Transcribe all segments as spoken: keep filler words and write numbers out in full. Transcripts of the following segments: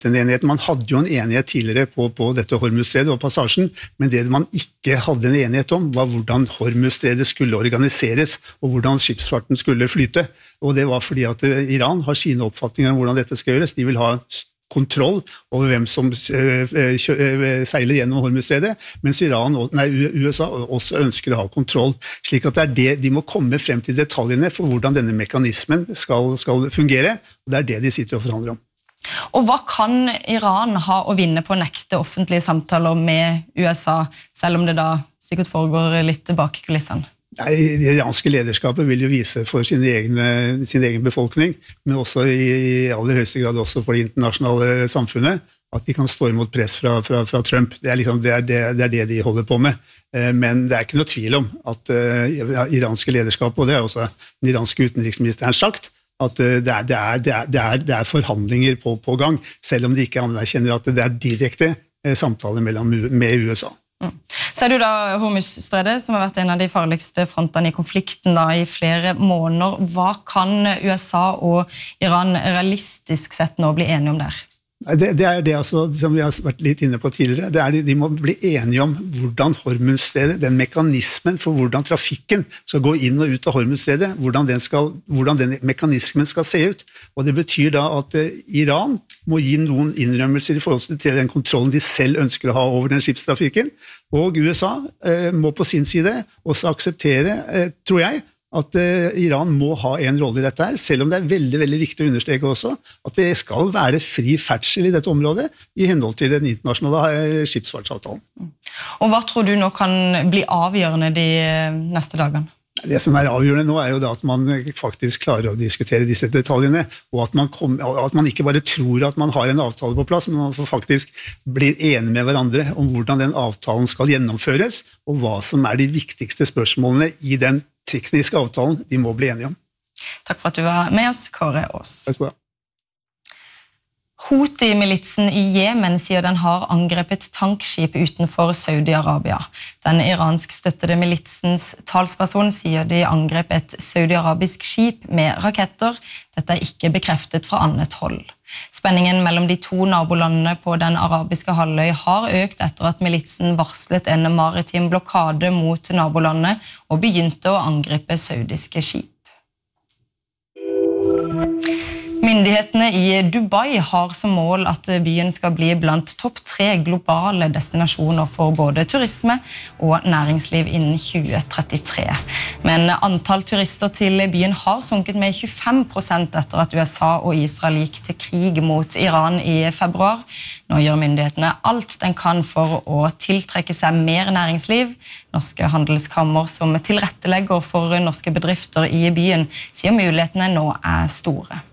den enigheten. Man hadde jo en enighet tidligere på, på dette Hormuzstredet og passasjen, men det man ikke hadde en enighet om var hvordan Hormuzstredet skulle organiseres og hvordan skipsfarten skulle flyte. Og det var fordi at Iran har sine oppfatninger om hvordan dette skal gjøres. De vil ha kontroll over hvem som seiler gjennom Hormuzstredet, mens Iran, nei, U S A også ønsker å ha kontroll, slik at det er det, de må komme frem til detaljene for hvordan denne mekanismen skal, skal fungere, og det er det de sitter og forhandler om. Og hva kan Iran ha å vinne på å nekte offentlige samtaler med U S A, selv om det da sikkert foregår litt bak kulissene? Nei, det iranske lederskapet vil jo vise for sin egen, sin egen befolkning, men også i, i aller høyeste grad også for det internasjonale samfunnet, at de kan stå imot press fra, fra, fra Trump. Det er, liksom, det, er det, det er det de holder på med. Men det er ikke noe tvil om at uh, iranske lederskap, og det er også den iranske utenriksministeren sagt, at det er, det er, det er, det er, det er forhandlinger på, på gang, selv om de ikke anerkjenner at det er direkte samtaler mellom, med U S A. Mm. Så er det jo da Hormuzstredet, som har vært en av de farligste frontene i konflikten da, i flere måneder. Hva kan U S A og Iran realistisk sett nå bli enige om der? Det, det er det altså, som vi har vært litt inne på tidligere, det er de, de må bli enige om hvordan Hormuzstredet, den mekanismen for hvordan trafikken skal gå inn og ut av Hormuzstredet, hvordan den, skal, hvordan den mekanismen skal se ut. Og det betyr da at eh, Iran må gi noen innrømmelser i forhold til den kontrollen de selv ønsker å ha over den skipstrafikken, og U S A eh, må på sin side også akseptere, eh, tror jeg, at eh, Iran må ha en rolle i dette her, selv om det er veldig, veldig viktig å understreke også, at det skal være fri ferdsel i dette området, i henhold til den internasjonale eh, skipsfartsavtalen. Og hva tror du nå kan bli avgjørende de neste dagene? Det som er avgjørende nå er jo da at man faktisk klarer å diskutere disse detaljene, og at man, kom, at man ikke bare tror at man har en avtale på plass, men man faktisk blir enige med hverandre om hvordan den avtalen skal gjennomføres, og hva som er de viktigste spørsmålene i den tekniske avtalen de må bli enige om. Takk for at du var med oss, Kåre Aas. Takk for det. Houthi-militsen i Jemen sier den har angrepet tankskip utenfor Saudi-Arabia. Den iransk støttede militsens talsperson sier de angrep et saudi-arabisk skip med raketter. Dette er ikke bekreftet fra annet hold. Spenningen mellom de to nabolandene på den arabiske halvøy har økt etter at militsen varslet en maritim blokade mot nabolandet og begynte å angripe saudiske skip. Myndighetene i Dubai har som mål at byen skal bli blant topp tre globale destinasjoner for både turisme og næringsliv innen tjue trettitre. Men antall turister til byen har sunket med tjuefem prosent etter at U S A og Israel gikk til krig mot Iran i februar. Nå gjør myndighetene alt den kan for å tiltrekke seg mer næringsliv. Norske handelskammer som tilrettelegger for norske bedrifter i byen sier mulighetene nå er store.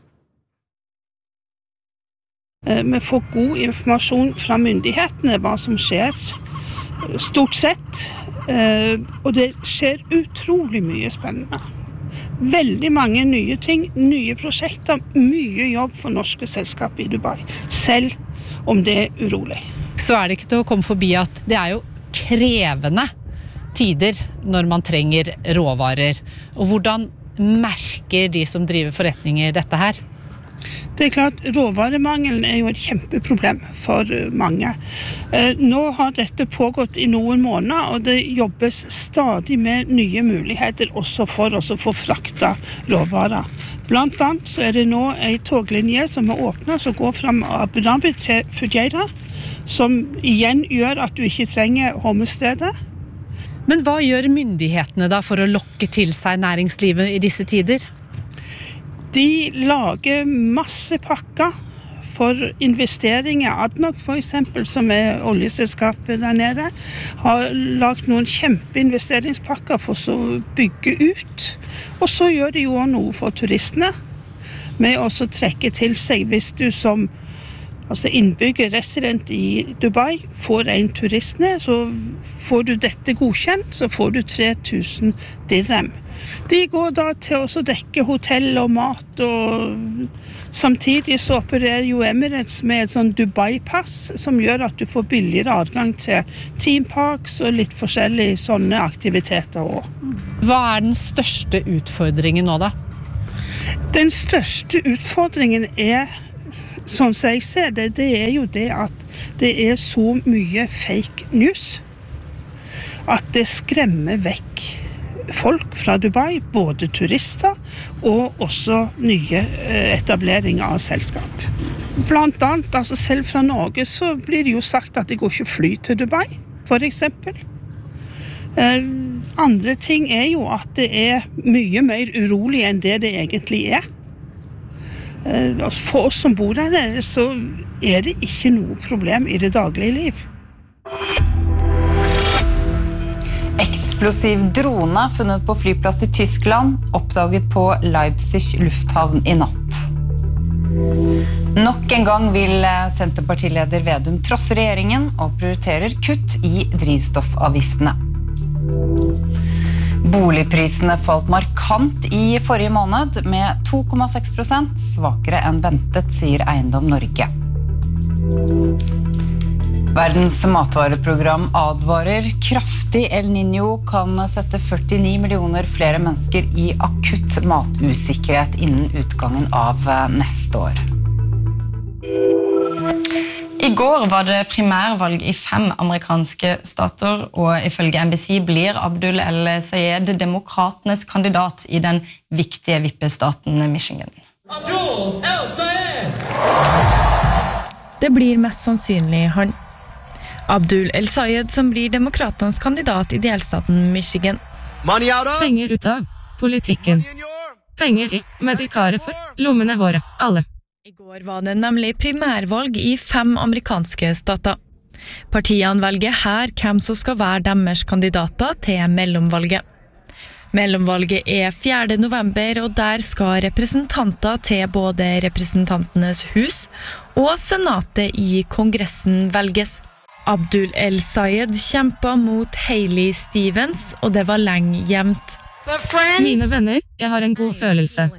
Vi får god informasjon fra myndighetene hva som skjer, stort sett, og det skjer utrolig mye spennende. Veldig mange nye ting, nye prosjekter, mye jobb for norske selskap i Dubai, selv om det er urolig. Så er det ikke til å komme forbi at det er jo krevende tider når man trenger råvarer. Og hvordan merker de som driver forretninger dette her? Det er klart, råvaremangelen er jo et kjempeproblem for mange. Nå har dette pågått i noen måneder, og det jobbes stadig med nye muligheter også for oss å få frakta råvarer. Blant annet så er det nå en toglinje som er åpnet, som går fra Abu Dhabi til Fujairah, som igjen gjør at du ikke trenger Hormuzstredet. Men hva gjør myndighetene da for å lokke til seg næringslivet i disse tider? De lager masse pakker for investeringer. Adnok for eksempel, som er oljeselskapet der nede, har lagt noen kjempeinvesteringspakker for å bygge ut. Og så gjør de jo noe for turistene, med å trekke til seg hvis du som altså innbygger, resident i Dubai, får en turistene, så får du dette godkjent, så får du tre tusen dirham. De går da til å dekke hotell og mat, og samtidig så opererer jo Emirates med et sånn Dubai-pass, som gjør at du får billigere adgang til teamparks og litt forskjellige sånne aktiviteter også. Hva er den største utfordringen nå da? Den største utfordringen er sånn som jeg ser det, det er jo det at det er så mye fake news at det skremmer vekk folk fra Dubai, både turister og også nye etableringer av selskap. Blant annet, altså selv fra Norge så blir det jo sagt at det går ikke fly til Dubai, for eksempel. Eh, andre ting er jo at det er mye mer urolig enn det det egentlig er. Eh, for oss som bor der nede, så er det ikke noe problem i det daglige liv. Eksplosiv drone funnet på flyplass i Tyskland, oppdaget på Leipzig lufthavn i natt. Nok en gang vil Senterpartileder Vedum trosse regjeringen og prioriterer kutt i drivstoffavgiftene. Boligprisene falt markant i forrige måned med to komma seks prosent, svakere enn ventet, sier Eiendom Norge. Verdens matvareprogram advarer kraftig El Niño kan sette førtini millioner flere mennesker i akutt matusikkerhet innen utgangen av neste år. I går var det primærvalg i fem amerikanske stater, og ifølge N B C blir Abdul El-Sayed demokratenes kandidat i den viktige vippestaten Michigan. Abdul El-Sayed! Det blir mest sannsynlig han. Abdul El-Sayed som blir demokratenes kandidat i delstaten Michigan. Penger ut av politikken. Penger i medikarer for lommene våre, alle. I går var det nemlig primærvalg i fem amerikanske stater. Partiene velger her hvem som skal være deres kandidater til mellomvalget. Mellomvalget er fjerde november, og der skal representanter til både representantenes hus og senatet i kongressen velges. Abdul El-Sayed kjempet mot Hailey Stevens, og det var lenge jevnt. Mine venner, jeg har en god følelse.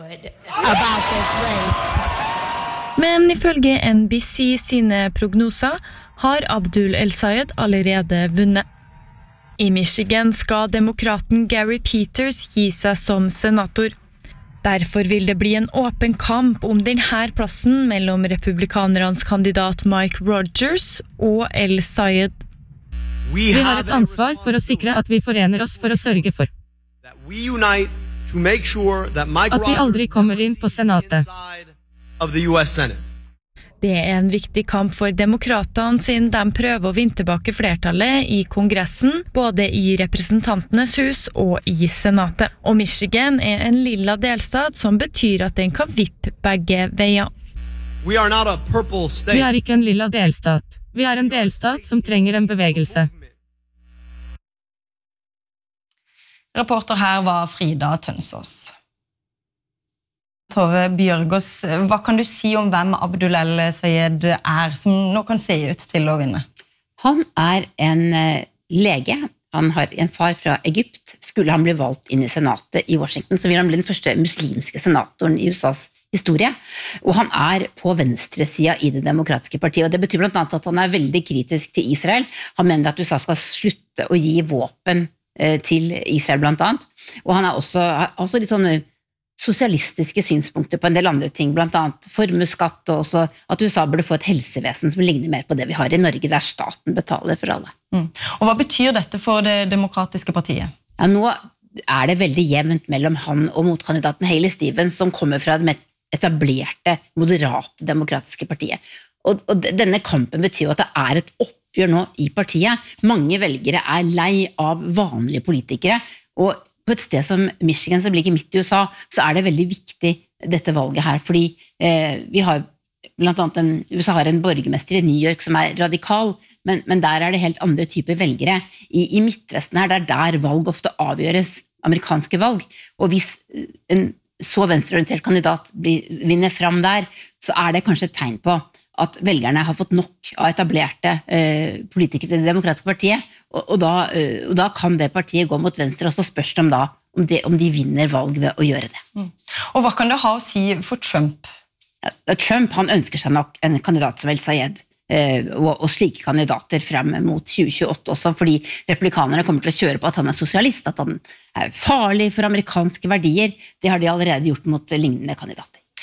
Men ifølge N B C sine prognoser har Abdul El-Sayed allerede vunnet. I Michigan skal demokraten Gary Peters gi seg som senator. Derfor vil det bli en åpen kamp om denne plassen mellom republikanernes kandidat Mike Rogers og El-Sayed. Vi har et ansvar for å sikre at vi forener oss for å sørge for at vi aldri kommer inn på senatet. Det er en viktig kamp for demokratene siden de prøver å vinne tilbake flertallet i kongressen, både i representantenes hus og i senatet. Og Michigan er en lilla delstat som betyr at den kan vippe begge veier. Vi er ikke en lilla delstat. Vi er en delstat som trenger en bevegelse. Reporter her var Frida Tønsås. Tove Bjørgaas, hva kan du si om hvem Abdul El-Sayed er, som nå kan se ut til å vinne? Han er en lege. Han har en far fra Egypt. Skulle han bli valgt inn i senatet i Washington, så vil han bli den første muslimske senatoren i U S A's historie. Og han er på venstresiden i det demokratiske partiet, og det betyr blant annet at han er veldig kritisk til Israel. Han mener at U S A skal slutte å gi våpen til Israel blant annet. Og han er også, også litt sånn sosialistiske synspunkter på en del andre ting, blant annet formuesskatt, og også at U S A burde få et helsevesen som ligner mer på det vi har i Norge, der staten betaler for alle. Mm. Og hva betyr dette for det demokratiske partiet? Ja, nå er det veldig jevnt mellom han og motkandidaten Hailey Stevens, som kommer fra det etablerte, moderate demokratiske partiet. Og, og denne kampen betyr jo at det er et oppgjør nå i partiet. Mange velgere er lei av vanlige politikere, og på et sted som Michigan, som ligger midt i U S A, så er det veldig viktig dette valget her, fordi eh, vi har blant annet en, U S A har en borgermester i New York som er radikal, men, men der er det helt andre typer velgere. I, i Midtvesten her, det er der valg ofte avgjøres, amerikanske valg, og hvis en så venstreorientert kandidat blir, vinner fram der, så er det kanskje et tegn på at velgerne har fått nok av etablerte eh, politikere til det demokratiske partiet, og, og, da, eh, og da kan det partiet gå mot venstre, og så spørs det om, da, om, de, om de vinner valg ved å gjøre det. Mm. Og hva kan det ha å si for Trump? Ja, Trump han ønsker seg nok en kandidat som El-Sayed, eh, og, og slike kandidater frem mot tjue tjueåtte også, fordi republikanerne kommer til å kjøre på at han er sosialist, at han er farlig for amerikanske verdier. Det har de allerede gjort mot lignende kandidater.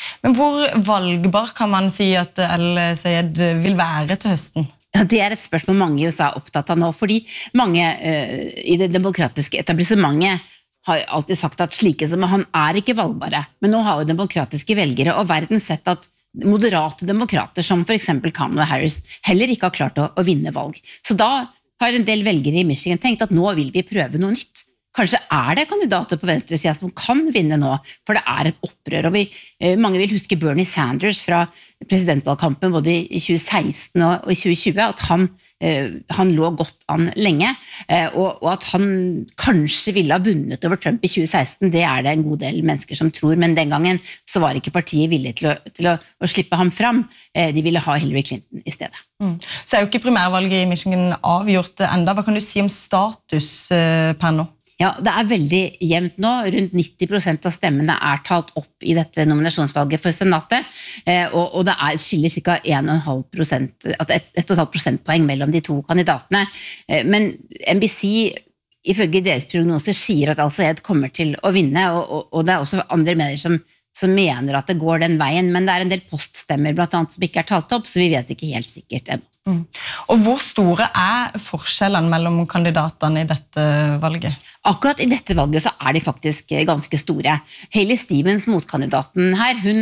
Men hvor valgbar kan man si at El-Sayed vil være til høsten? Ja, det er et spørsmål mange i U S A er opptatt av nå, fordi mange uh, i det demokratiske etablissementet har alltid sagt at slike som han er ikke valgbare. Men nå har jo demokratiske velgere og verden sett at moderate demokrater, som for eksempel Kamala Harris, heller ikke har klart å, å vinne valg. Så da har en del velgere i Michigan tenkt at nå vil vi prøve noe nytt. Kanskje er det kandidater på venstresiden som kan vinne nå, for det er et opprør. Og vi, mange vil huske Bernie Sanders fra presidentvalgkampen både i tjue seksten og i tjue tjue, at han, han lå godt an lenge, og, og at han kanskje ville ha vunnet over Trump i tjue seksten, det er det en god del mennesker som tror, men den gangen så var ikke partiet villig til å, til å, å slippe ham fram. De ville ha Hillary Clinton i stedet. Mm. Så er jo ikke primærvalget i Michigan avgjort enda. Hva kan du si om status per nå? Ja, det er veldig jevnt nå. Rundt nitti prosent av stemmene er talt opp i dette nominasjonsvalget for senatet, og, og det er skiller cirka en komma fem prosent, altså ett komma fem prosentpoeng mellom de to kandidatene. Men N B C, ifølge deres prognoser, sier at El-Sayed kommer til å vinne, og, og, og det er også andre medier som, som mener at det går den veien, men det er en del poststemmer blant annet som ikke er talt opp, så vi vet ikke helt sikkert ennå. Mm. Og hvor store er forskjellene mellom kandidatene i dette valget? Akkurat i dette valget så er de faktisk ganske store. Hailey Stevens, motkandidaten her, hun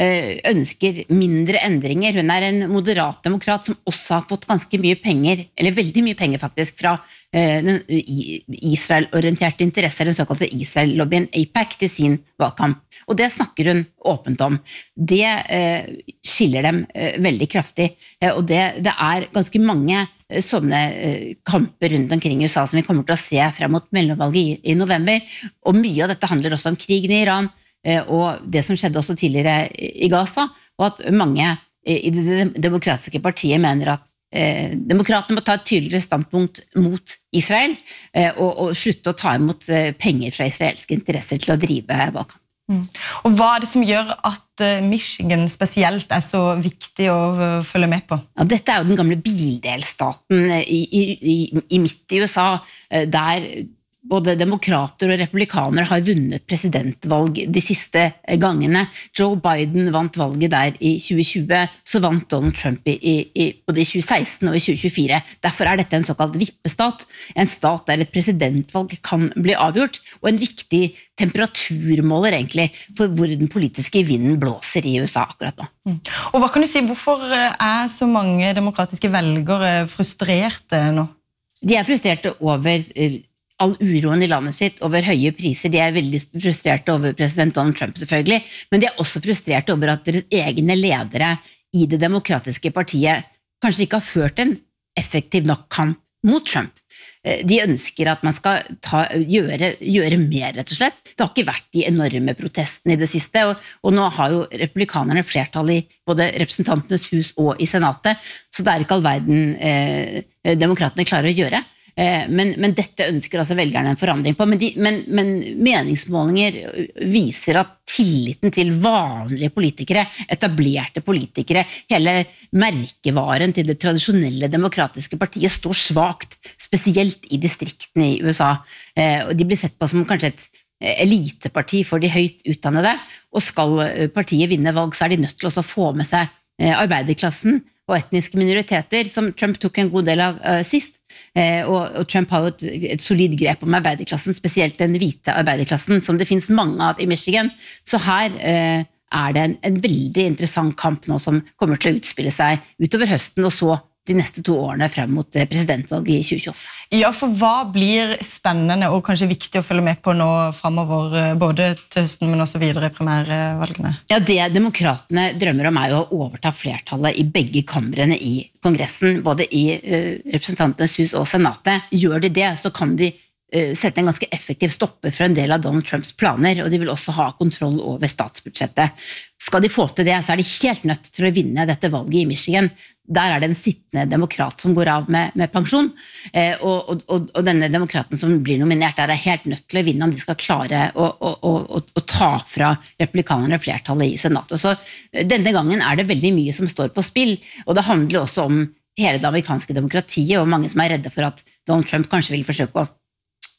ønsker mindre endringer. Hun er en moderat demokrat som også har fått ganske mye penger, eller veldig mye penger faktisk, fra den Israel-orienterte interesser, den såkalte Israel-lobbyen AIPAC, til sin valgkamp. Og det snakker hun åpent om. Det eh, skiller dem eh, veldig kraftig, eh, og det, det er ganske mange eh, sånne eh, kamper rundt omkring i U S A som vi kommer til å se frem mot mellomvalget i, i november, og mye av dette handler også om krigen i Iran, eh, og det som skjedde også tidligere i Gaza, og at mange eh, i det demokratiske partiet mener at eh, demokratene må ta et tydeligere standpunkt mot Israel, eh, og, og slutte å ta imot eh, penger fra israelske interesser til å drive valgkamp. Mm. Og hva er det som gjør at Michigan spesielt er så viktig å følge med på? Ja, dette er jo den gamle bildelstaten i, i, i, i midt i U S A, der både demokrater og republikanere har vunnet presidentvalg de siste gangene. Joe Biden vant valget der i tjue tjue, så vant Donald Trump i, i, både i tjue seksten og i tjue tjuefire. Derfor er dette en såkalt vippestat, en stat der et presidentvalg kan bli avgjort, og en viktig temperaturmåler egentlig for hvor den politiske vinden blåser i U S A akkurat nå. Mm. Og hva kan du si, hvorfor er så mange demokratiske velgere frustrerte nå? De er frustrerte over all uroen i landet sitt, over høye priser. De er veldig frustrerte over president Donald Trump selvfølgelig, men de er også frustrerte over at deres egne ledere i det demokratiske partiet kanskje ikke har ført en effektiv nok kamp mot Trump. De ønsker at man skal ta, gjøre, gjøre mer, rett og slett. Det har ikke vært de enorme protestene i det siste, og, og nå har jo republikanerne flertall i både representantenes hus og i senatet, så det er ikke all verden eh, demokratene klarer å gjøre. Men, men dette ønsker altså velgerne en forandring på, men, de, men, men meningsmålinger viser at tilliten til vanlige politikere, etablerte politikere, hele merkevaren til det tradisjonelle demokratiske partiet står svagt, spesielt i distriktene i U S A, og de blir sett på som kanskje et eliteparti for de høyt utdannede, og skal partiet vinne valg, så er de nødt til å få med seg arbeiderklassen og etniske minoriteter, som Trump tok en god del av uh, sist, uh, og, og Trump har jo et, et solid grep om arbeiderklassen, spesielt den hvite arbeiderklassen, som det finnes mange av i Michigan, så her uh, er det en, en veldig interessant kamp nå som kommer til å utspille seg utover høsten, og så de neste to årene frem mot presidentvalget i tjue tjueåtte. Ja, for hva blir spennende og kanskje viktig å følge med på nå fremover, både til høsten, men også videre i primærvalgene? Ja, det demokratene drømmer om er jo å overta flertallet i begge kamrene i Kongressen, både i uh, representantenes hus og senatet. Gjør de det, så kan de uh, sette en ganske effektiv stopper for en del av Donald Trumps planer, og de vil også ha kontroll over statsbudsjettet. Skal de få til det, så er de helt nødt til å vinne dette valget i Michigan. Der er det en sittende demokrat som går av med, med pensjon, eh, og, og, og denne demokraten som blir nominert der er helt nødt til å vinne om de skal klare å, å, å, å ta fra republikanerne flertallet i senatet. Så denne gangen er det veldig mye som står på spill, og det handler også om hele det amerikanske demokratiet, og mange som er redde for at Donald Trump kanskje vil forsøke å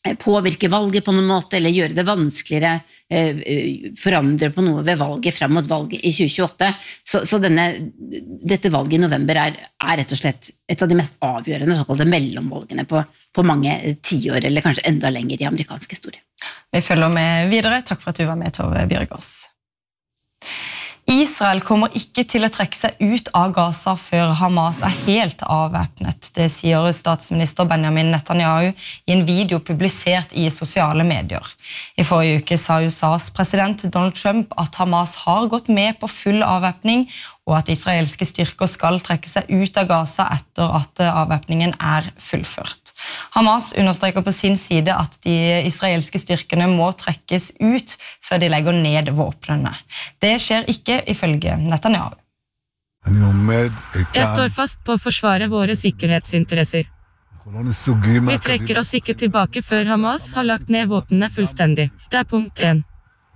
påvirke valget på noen måte, eller gjøre det vanskeligere, forandre på noe ved valget frem mot valget i tjue tjueåtte. Så, så denne, dette valget i november er, er rett og slett et av de mest avgjørende såkalte mellomvalgene på, på mange tiår, eller kanskje enda lenger i amerikansk historie. Vi følger med videre. Takk for at du var med, Tove Bjørgaas. Israel kommer ikke til å trekke seg ut av Gaza før Hamas er helt avvæpnet. Det sier statsminister Benjamin Netanyahu i en video publisert i sosiale medier. I forrige uke sa U S A's president Donald Trump at Hamas har gått med på full avvæpning, og at israelske styrker skal trekke seg ut av Gaza etter at avvæpningen er fullført. Hamas understreker på sin side at de israelske styrkene må trekkes ut før de legger ned våpnene. Det skjer ikke ifølge Netanyahu. Jeg står fast på å forsvare våre sikkerhetsinteresser. Vi trekker oss ikke tilbake før Hamas har lagt ned våpnene fullstendig. Det er punkt én.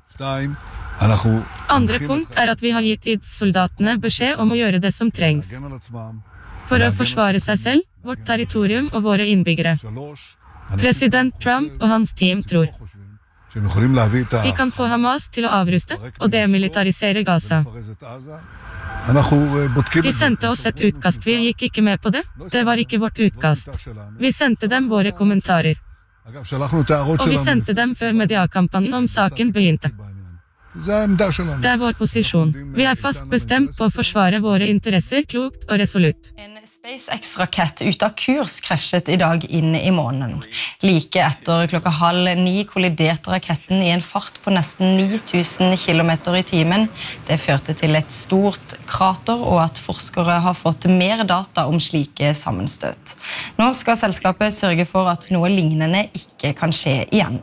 Andre punkt er at vi har gitt soldatene beskjed om å gjøre det som trengs for å forsvare seg selv, vårt territorium og våre innbyggere. President Trump og hans team tror de kan få Hamas til å avruste og demilitarisere Gaza. De sendte oss et utkast, vi gikk ikke med på det. Det var ikke vårt utkast. Vi sendte dem våre kommentarer. Og vi sendte dem før mediakampanjen om saken begynte. Det er vår posisjon. Vi er fast bestemt på å forsvare våre interesser klokt og resolutt. En SpaceX-rakett ut av kurs krasjet i dag inn i månen. Like etter klokka halv ni kolliderte raketten i en fart på nesten ni tusen kilometer i timen. Det førte til et stort krater, og at forskere har fått mer data om slike sammenstøt. Nå skal selskapet sørge for at noe lignende ikke kan skje igjen.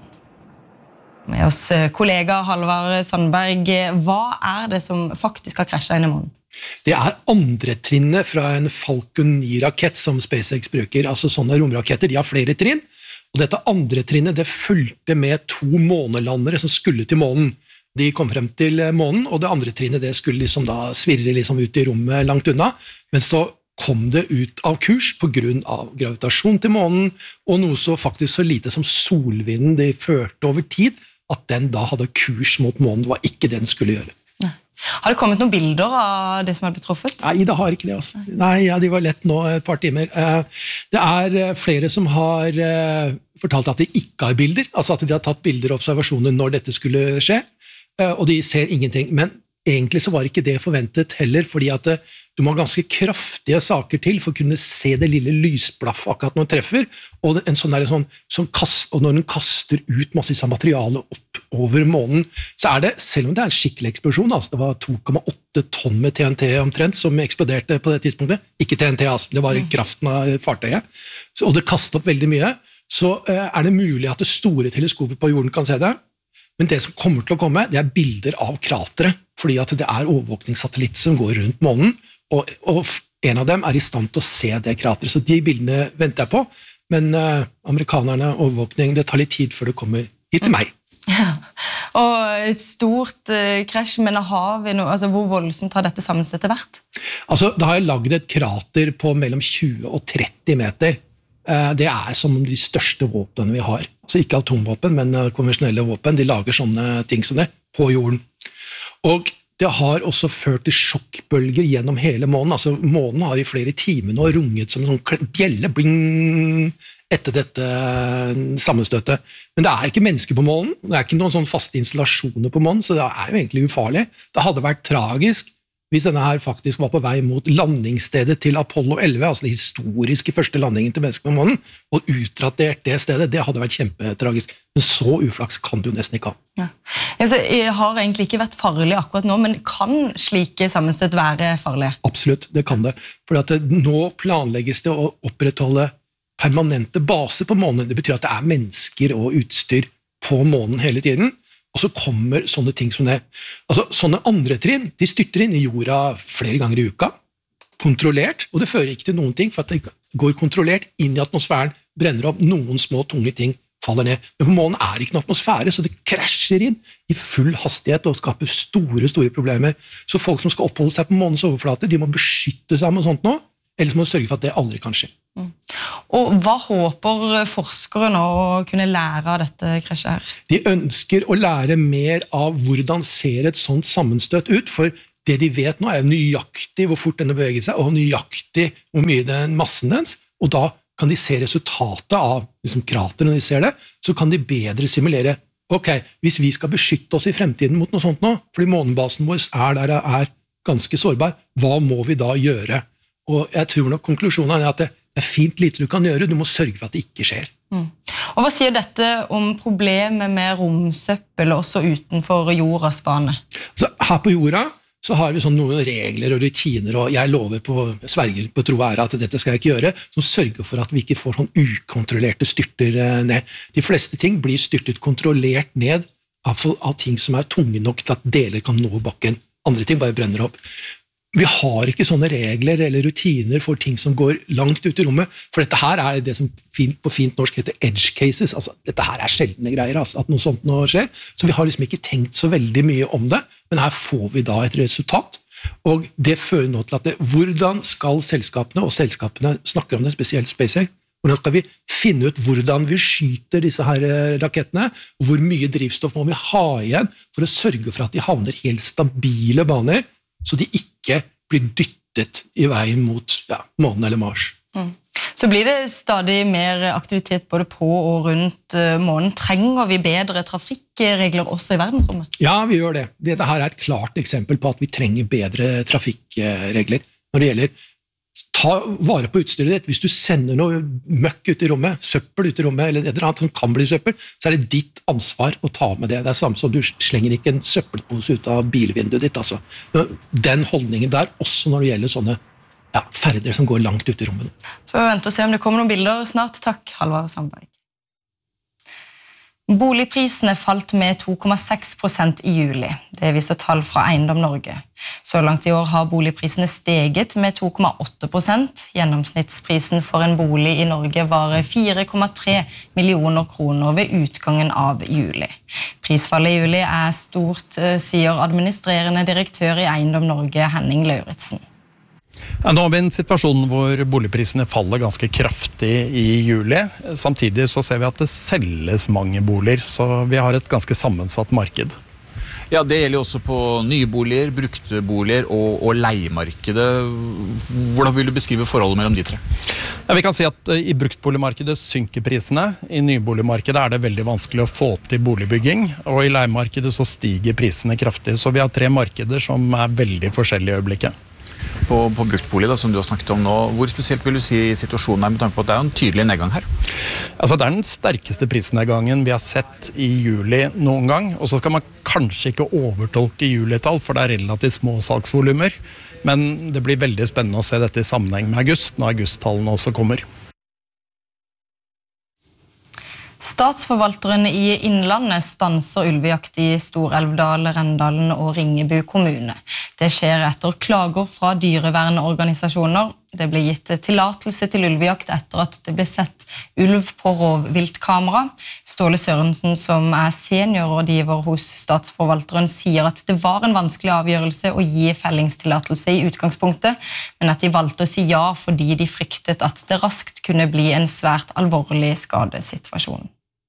Med oss kollega Halvard Sandberg, hva er det som faktisk har krasjet inn i månen? Det er andre trinnet fra en Falcon ni-rakett som SpaceX bruker, altså sånne romraketter, de har flere trinn, og dette andre trinnet det fulgte med to månelandere som skulle til månen. De kom frem til månen, og det andre trinnet det skulle liksom da svirre liksom ut i rommet langt unna, men så kom det ut av kurs på grunn av gravitasjon til månen, og noe så faktisk så lite som solvinden de førte over tid, at den da hadde kurs mot månen. Det var ikke det den skulle gjøre. Nei. Har det kommet noen bilder av det som har blitt truffet? Nei, det har ikke det. Altså. Nei, ja, de var lett nå et par timer. Det er flere som har fortalt at de ikke har bilder, altså at de har tatt bilder og observasjoner når dette skulle skje, og de ser ingenting. Men egentlig så var ikke det forventet heller, fordi at du må ha ganske kraftige saker til for å kunne se det lille lysblaff akkurat når den treffer, og, en sånn der, sånn, sånn kast, og når den kaster ut masse av materiale opp over månen, så er det, selv om det er en skikkelig eksplosjon, altså det var to komma åtte tonn med T N T omtrent som eksploderte på det tidspunktet, ikke T N T, altså, det var kraften av fartøyet, så, og det kastet opp veldig mye, så uh, er det mulig at det store teleskopet på jorden kan se det, men det som kommer til å komme, det er bilder av kratere, fordi at det er overvåkningssatellitt som går rundt månen, og, og en av dem er i stand til å se det krateret, så de bildene venter jeg på, men uh, amerikanerne, overvåkning, det tar litt tid før det kommer hit til meg. Ja. Og et stort uh, krasj, men har vi noe, altså hvor voldsomt har dette sammenstøttet vært? Altså, det har jeg laget et krater på mellom tjue og tretti meter. Uh, det er som de største våpnene vi har. Altså ikke atomvåpen, men uh, konvensjonelle våpen. De lager sånne ting som det på jorden. Og det har også ført til sjokkbølger gjennom hele månen. Altså, månen har i flere timer nå runget som en sånn bjelle bling, etter dette sammenstøtet. Men det er ikke mennesker på månen, det er ikke noen sånn faste installasjoner på månen, så det er jo egentlig ufarlig. Det hadde vært tragisk hvis denne her faktisk var på vei mot landingsstedet til Apollo elleve, altså den historiske første landingen til mennesker på månen, og utratert det stedet, det hadde vært kjempetragisk. Men så uflaks kan du nesten ikke ha. Ja. Altså, jeg har egentlig ikke vært farlig akkurat nå, men kan slike sammenstøt være farlige? Absolutt, det kan det. For at nå planlegges det å opprettholde permanente baser på månen. Det betyr at det er mennesker og utstyr på månen hele tiden, og så kommer sånne ting som det. Altså, sånne andre trinn, de styrter inn i jorda flere ganger i uka, kontrollert, og det fører ikke til noen ting, for at det går kontrollert inn i atmosfæren, brenner opp, noen små tunge ting faller ned. Men på månen er ikke noen atmosfære, så det krasjer inn i full hastighet og skaper store, store problemer. Så folk som skal oppholde seg på månens overflate, de må beskytte seg med sånt nå, ellers må de sørge for at det aldri kan skje. Mm. Og hva håper forskere nå å kunne lære av dette krasjet her? De ønsker å lære mer av hvordan ser et sånt sammenstøt ut, for det de vet nå er nøyaktig hvor fort denne beveger seg, og nøyaktig hvor mye den massen dens, og da kan de se resultatet av liksom, krater når de ser det, så kan de bedre simulere. Ok, hvis vi skal beskytte oss i fremtiden mot noe sånt nå, fordi månebasen vår er der er ganske sårbar, hva må vi da gjøre? Og jeg tror nok konklusjonen er at det er fint lite du kan gjøre, du må sørge for at det ikke skjer. Mm. Og hva sier dette om problemet med romsøppel også utenfor jordas bane? Så her på jorda så har vi sånn noen regler og rutiner, og jeg lover på sverger på tro og ære at dette skal jeg ikke gjøre, som sørger for at vi ikke får sånn ukontrollerte styrter ned. De fleste ting blir styrtet kontrollert ned av, av ting som er tunge nok til at deler kan nå bakken. Andre ting bare brenner opp. Vi har ikke sånne regler eller rutiner for ting som går langt ut i rommet, for dette her er det som fint, på fint norsk heter edge cases, altså dette her er sjeldne greier, altså, at noe sånt nå skjer, så vi har liksom ikke tenkt så veldig mye om det, men her får vi da et resultat, og det fører nå til at det, hvordan skal selskapene, og selskapene snakker om det, spesielt SpaceX, hvordan skal vi finne ut hvordan vi skyter disse her rakettene, og hvor mye drivstoff må vi ha igjen for å sørge for at de havner helt stabile baner, så de ikke blir dyttet i veien mot ja, månen eller Mars. Mm. Så blir det stadig mer aktivitet både på og rundt månen. Trenger vi bedre trafikkregler også i verdensrommet? Ja, vi gjør det. Dette her er et klart eksempel på at vi trenger bedre trafikkregler når det gjelder ta vare på utstyret ditt. Hvis du sender noe møkk ut i rommet, søppel ut i rommet, eller et eller annet som kan bli søppel, så er det ditt ansvar å ta med det. Det er samme som du slenger ikke en søppelpose ut av bilvinduet ditt. Altså. Den holdningen der, også når det gjelder sånne ja, ferder som går langt ut i rommet. Så vi venter og se om det kommer noen bilder snart. Takk, Halvard Sandberg. Boligprisene falt med to komma seks prosent i juli. Det viser tall fra Eiendom Norge. Så langt i år har boligprisene steget med to komma åtte prosent. Gjennomsnittsprisen for en bolig i Norge var fire komma tre millioner kroner ved utgangen av juli. Prisfallet i juli er stort, sier administrerende direktør i Eiendom Norge, Henning Lauritsen. Ja, nå har vi en situasjon hvor boligprisene faller ganske kraftig i juli. Samtidig så ser vi at det selges mange boliger, så vi har et ganske sammensatt marked. Ja, det gjelder også på nye boliger, brukte boliger og, og leiemarkedet. Hvordan vil du beskrive forholdet mellom de tre? Ja, vi kan si at i bruktboligmarkedet synker prisene. I nyboligmarkedet er det veldig vanskelig å få til boligbygging, og i leiemarkedet så stiger prisene kraftig. Så vi har tre markeder som er veldig forskjellige i øyeblikket. På, på bruktbolig da, som du har snakket om nå, hvor spesielt vil du si situasjonen er med tanke på at det er en tydelig nedgang her? Altså, det er den sterkeste prisnedgangen vi har sett i juli noen gang, og så skal man kanskje ikke overtolke julitall, for det er relativt små salgsvolumer, men det blir veldig spennende å se dette i sammenheng med august, når augusttallene også kommer. Statsforvalteren i Innlandet stanser ulvejakt i Stor-Elvdal, Rendalen og Ringebu kommune. Det skjer etter klager fra dyrevernorganisasjoner. Det ble gitt tillatelse til ulvejakt etter at det ble sett ulv på rovviltkamera. Ståle Sørensen, som er seniorrådgiver hos Statsforvalteren, sier at det var en vanskelig avgjørelse å gi fellingstillatelse i utgangspunktet, men at de valgte å si ja fordi de fryktet at det raskt kunne bli en svært alvorlig skadesituasjon.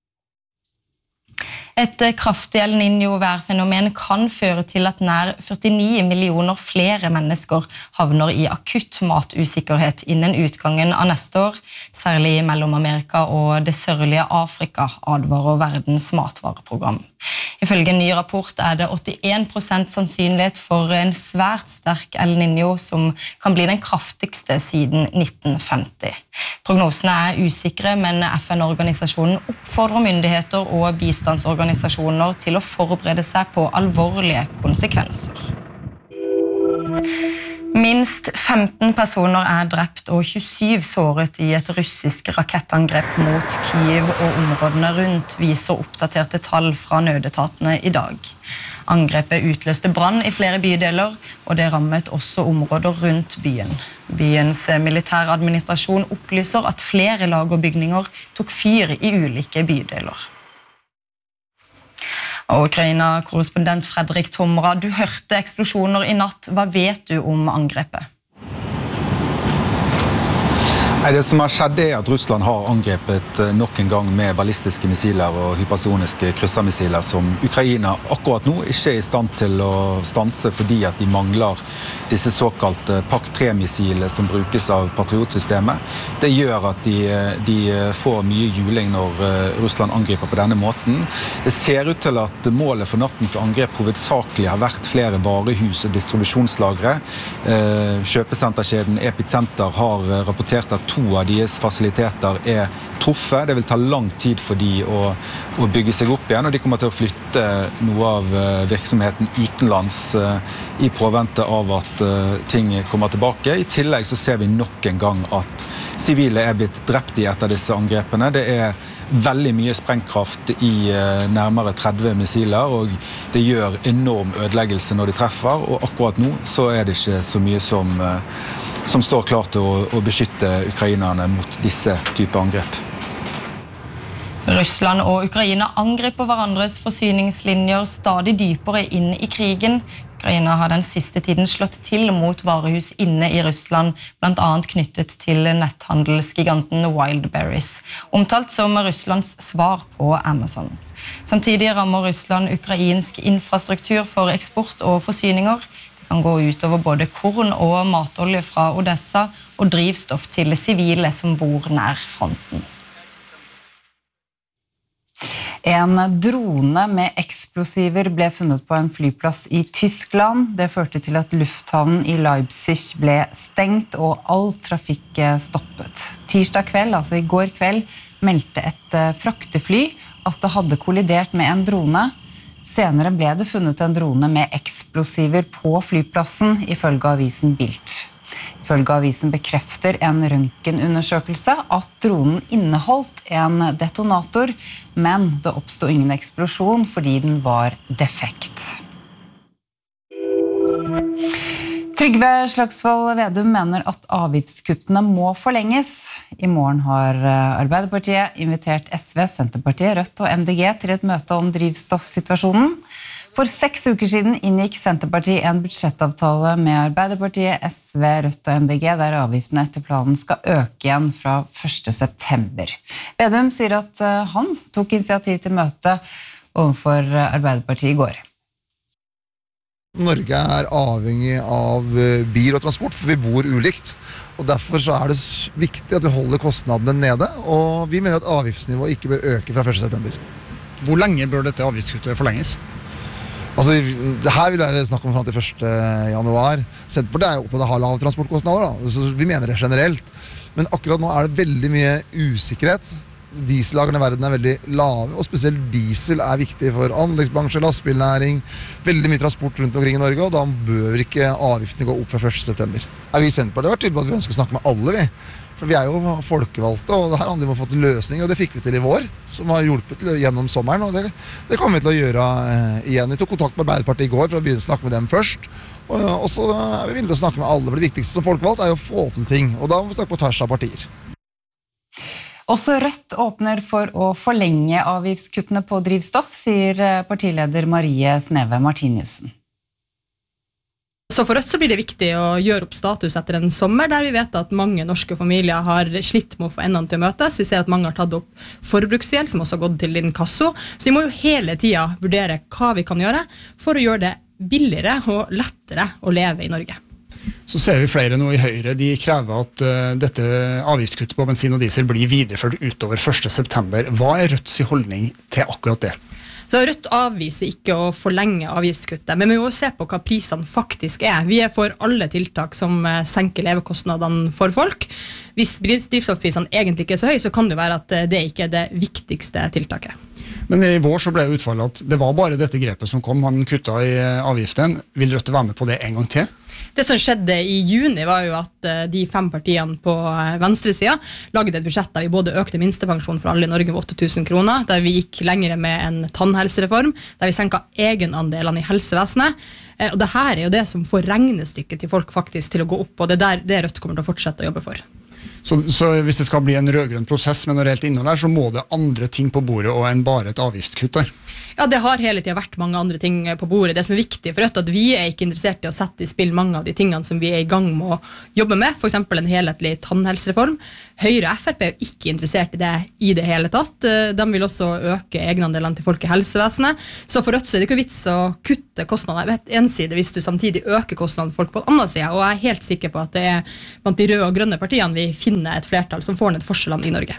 Et kraftig El Niño-værfenomen kan føre til at nær førtini millioner flere mennesker havner i akutt matusikkerhet innen utgangen av neste år, særlig i Mellom-Amerika og det sørlige Afrika, advarer Verdens matvareprogram. Ifølge en ny rapport er det åttien prosent sannsynlighet for en svært sterk El Niño som kan bli den kraftigste siden nitten femti. Prognosene er usikre, men F N-organisasjonen oppfordrer myndigheter og bistandsorganisasjoner til å forberede seg på alvorlige konsekvenser. Minst femten personer er drept og tjuesyv såret i et russisk rakettangrep mot Kyiv og områdene rundt, viser oppdaterte tall fra nødetatene i dag. Angrepet utløste brann i flere bydeler, og det rammet også områder rundt byen. Byens militæradministrasjon opplyser at flere lag og bygninger tok fyr i ulike bydeler. Og Ukraina-korrespondent Fredrik Tomra, du hørte eksplosjoner i natt. Hva vet du om angrepet? Nei, det som har skjedd er at Russland har angrepet nok en gang med ballistiske missiler og hypersoniske kryssermissiler som Ukraina akkurat nå ikke er i stand til å stanse fordi at de mangler disse såkalte Pak tre-missilene som brukes av Patriot-systemet. Det gjør at de, de får mye juling når Russland angriper på denne måten. Det ser ut til at målet for nattens angrep hovedsakelig har vært flere varehus og distribusjonslagre. Kjøpesenterkjeden Epicenter har rapportert at to av deres fasiliteter er truffet. Det vil ta lang tid for de å, å bygge seg opp igjen, og de kommer til å flytte noe av virksomheten utenlands i påvente av at ting kommer tilbake. I tillegg så ser vi nok en gang at sivile er blitt drept i et av disse angrepene. Det er veldig mye sprengkraft i nærmere tretti missiler, og det gjør enorm ødeleggelse når de treffer, og akkurat nå så er det ikke så mye som, som står klart til å, å beskytte ukrainerne mot disse typer angrep. Russland og Ukraina angriper hverandres forsyningslinjer stadig dypere inn i krigen. Ukraina har den siste tiden slått til mot varehus inne i Russland, blant annet knyttet til netthandelsgiganten Wildberries, omtalt som Russlands svar på Amazon. Samtidig rammer Russland ukrainsk infrastruktur for eksport og forsyninger. Det kan gå ut over både korn og matolje fra Odessa og drivstoff til sivile som bor nær fronten. En drone med eksplosiver ble funnet på en flyplass i Tyskland. Det førte til at lufthavnen i Leipzig ble stengt og all trafikk stoppet. Tirsdag kveld, altså i går kveld, meldte et fraktefly at det hadde kollidert med en drone. Senere ble det funnet en drone med eksplosiver på flyplassen, ifølge avisen Bild. Ifølge avisen bekrefter en røntgenundersøkelse at dronen inneholdt en detonator, men det oppstod ingen eksplosjon fordi den var defekt. Trygve Slagsvold Vedum mener at avgiftskuttene må forlenges. I morgen har Arbeiderpartiet invitert S V, Senterpartiet, Rødt og M D G til et møte om drivstoffsituasjonen. For seks uker siden inngikk Senterpartiet en budsjettavtale med Arbeiderpartiet, S V, Rødt og M D G, der avgiftene etter planen skal øke igjen fra første september. Vedum sier at han tok initiativ til møte overfor Arbeiderpartiet i går. Norge er avhengig av bil og transport, for vi bor ulikt. Og derfor så er det viktig at vi holder kostnadene nede, og vi mener at avgiftsnivået ikke bør øke fra første september. Hvor lenge bør dette avgiftskuttet forlenges? Altså, det her vil være snakk om frem til første januar. Senterpartiet er jo opptatt av å ha lave transportkostnader, da. Så vi mener det generelt. Men akkurat nå er det veldig mye usikkerhet. Diesellagerne i verden er veldig lave, og spesielt diesel er viktig for anleggsbransje, lastbilnæring, veldig mye transport rundt omkring i Norge, og da bør ikke avgiftene gå opp fra første september. Ja, vi i Senterpartiet har vært tydelige på at vi ønsker å snakke med alle, vi. For vi er jo folkevalgte, og det her handler om å få til løsning, og det fikk vi til i vår, som har hjulpet gjennom sommeren, og det, det kommer vi til å gjøre uh, igjen. Vi tok kontakt med Arbeiderpartiet i går for å begynne å snakke med dem først, og, og så er vi villige til å snakke med alle, for det viktigste som folkevalgt er jo å få til ting, og da må vi snakke på tvers av partier. Også Rødt åpner for å forlenge avgiftskuttene på drivstoff, sier partileder Marie Sneve Martiniussen. Så for Rødt så blir det viktig å gjøre opp status etter en sommer, der vi vet at mange norske familier har slitt med å få endene til å møtes. Vi ser at mange har tatt opp forbruksgjeld, som også har gått til inkasso. Så vi må jo hele tiden vurdere hva vi kan gjøre for å gjøre det billigere og lettere å leve i Norge. Så ser vi flere nå i Høyre, de krever at uh, dette avgiftskuttet på bensin og diesel blir videreført utover første september. Hva er Rødts holdning til akkurat det? Så Rødt avviser ikke å forlenge avgiftskuttet, men vi må se på hva prisene faktisk er. Vi er for alle tiltak som senker levekostnadene for folk. Hvis drivstoffprisene egentlig ikke er så høy, så kan det være at det ikke er det viktigste tiltaket. Men i vår så ble utfallet at det var bare dette grepet som kom, han kuttet i avgiften. Vil Rødt være med på det en gang til? Det som skjedde i juni var jo at de fem partiene på venstresiden lagde et budsjett der vi både økte minstepensjon for alle i Norge med åtte tusen kroner, der vi gikk lengre med en tannhelsereform, der vi senket egenandelene i helsevesenet. Og det her er jo det som får regnestykket til folk faktisk til å gå opp, og det er der det Rødt kommer til å fortsette å jobbe for. Så, så hvis det skal bli en rødgrønn prosess med noe reelt innhold der, så må det andre ting på bordet og enn bare et avgiftskutt der. Ja, det har hele tiden vært mange andre ting på bordet. Det som er viktig for Rødt, at vi er ikke interessert i å sette i spill mange av de tingene som vi er i gang med å jobbe med, for eksempel en helhetlig tannhelsereform. Høyre og F R P er ikke interessert i det i det hele tatt. De vil også øke egenandelene til folk i helsevesenet. Så for Rødt så er det ikke vits å kutte kostnader på en side hvis du samtidig øker kostnadene for folk på den andre siden. Og jeg er helt sikker på at det er blant de røde og grønne partiene vi finner et flertall som får ned forskjellene i Norge.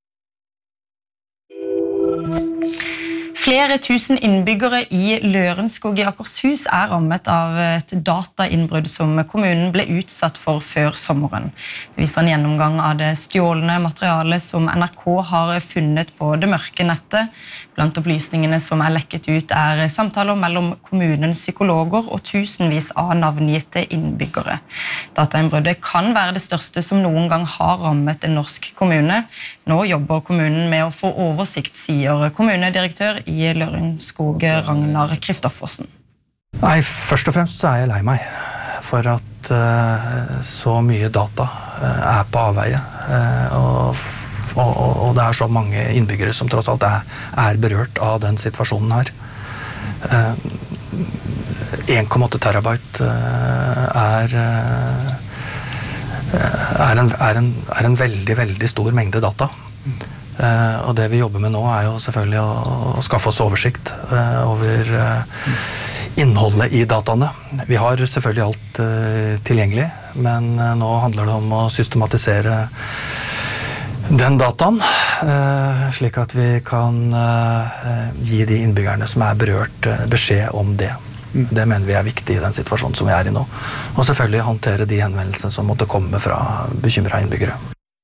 Flere tusen innbyggere i Lørenskog i Akershus er rammet av et datainnbrudd som kommunen ble utsatt for før sommeren. Det viser en gjennomgang av det stjålne materialet som N R K har funnet på det mørke nettet. Blant opplysningene som er lekket ut er samtaler mellom kommunens psykologer og tusenvis av navngitte innbyggere. Datainnbruddet kan være det største som noen gang har rammet en norsk kommune. Nå jobber kommunen med å få oversikt, sier kommunedirektør i i Lørenskog, Ragnar Kristoffersen. Nei, først og fremst så er jeg lei meg for at uh, så mye data uh, er på avveie, uh, og, og, og det er så mange innbyggere som tross alt er, er berørt av den situasjonen her. Uh, en komma åtte terabyte uh, er, uh, er, en, er, en, er en veldig, veldig stor mengde data. Uh, og det vi jobber med nå er jo selvfølgelig å, å skaffe oss oversikt uh, over uh, innholdet i dataene. Vi har selvfølgelig alt uh, tilgjengelig, men uh, nå handler det om å systematisere den dataen, uh, slik at vi kan uh, gi de innbyggerne som er berørt uh, beskjed om det. Mm. Det mener vi er viktig i den situasjonen som vi er i nå. Og selvfølgelig håndtere de henvendelsene som måtte komme fra bekymrede innbyggere.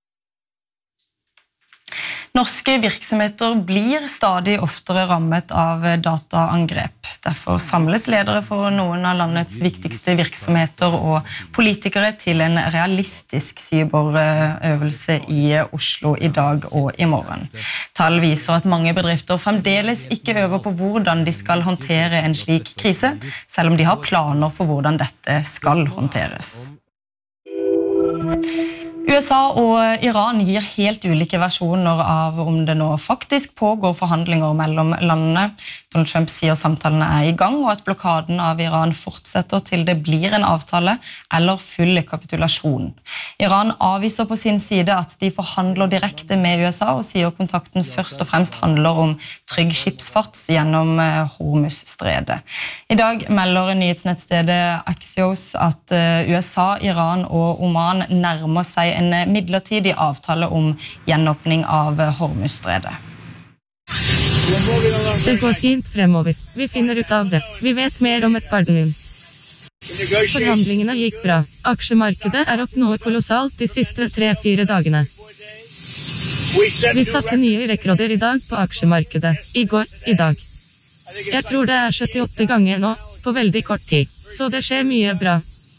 Norske virksomheter blir stadig oftere rammet av dataangrep. Derfor samles ledere for noen av landets viktigste virksomheter og politikere til en realistisk cyberøvelse i Oslo i dag og i morgen. Tall viser at mange bedrifter fremdeles ikke øver på hvordan de skal håndtere en slik krise, selv om de har planer for hvordan dette skal håndteres. U S A og Iran gir helt ulike versjoner av om det nå faktisk pågår forhandlinger mellom landene. Donald Trump sier samtalene er i gang, og at blokaden av Iran fortsetter til det blir en avtale eller full kapitulasjon. Iran avviser på sin side at de forhandler direkte med U S A, og sier kontakten først og fremst handler om trygg skipsfart gjennom Hormuzstredet. I dag melder nyhetsnettstedet Axios at U S A, Iran og Oman nærmer seg en midlertidig avtale om gjenåpning av Hormuzstredet. Det går fint fremover. Vi finner ut av det. Vi vet mer om et par døgn. Forhandlingene gikk bra. Aksjemarkedet er opp noe kolossalt de siste tre-fire dagene. Vi satte nye rekorder i dag på aksjemarkedet. I går, i dag. Jeg tror det er syttiåtte ganger nå, på veldig kort tid. Så det skjer mye bra.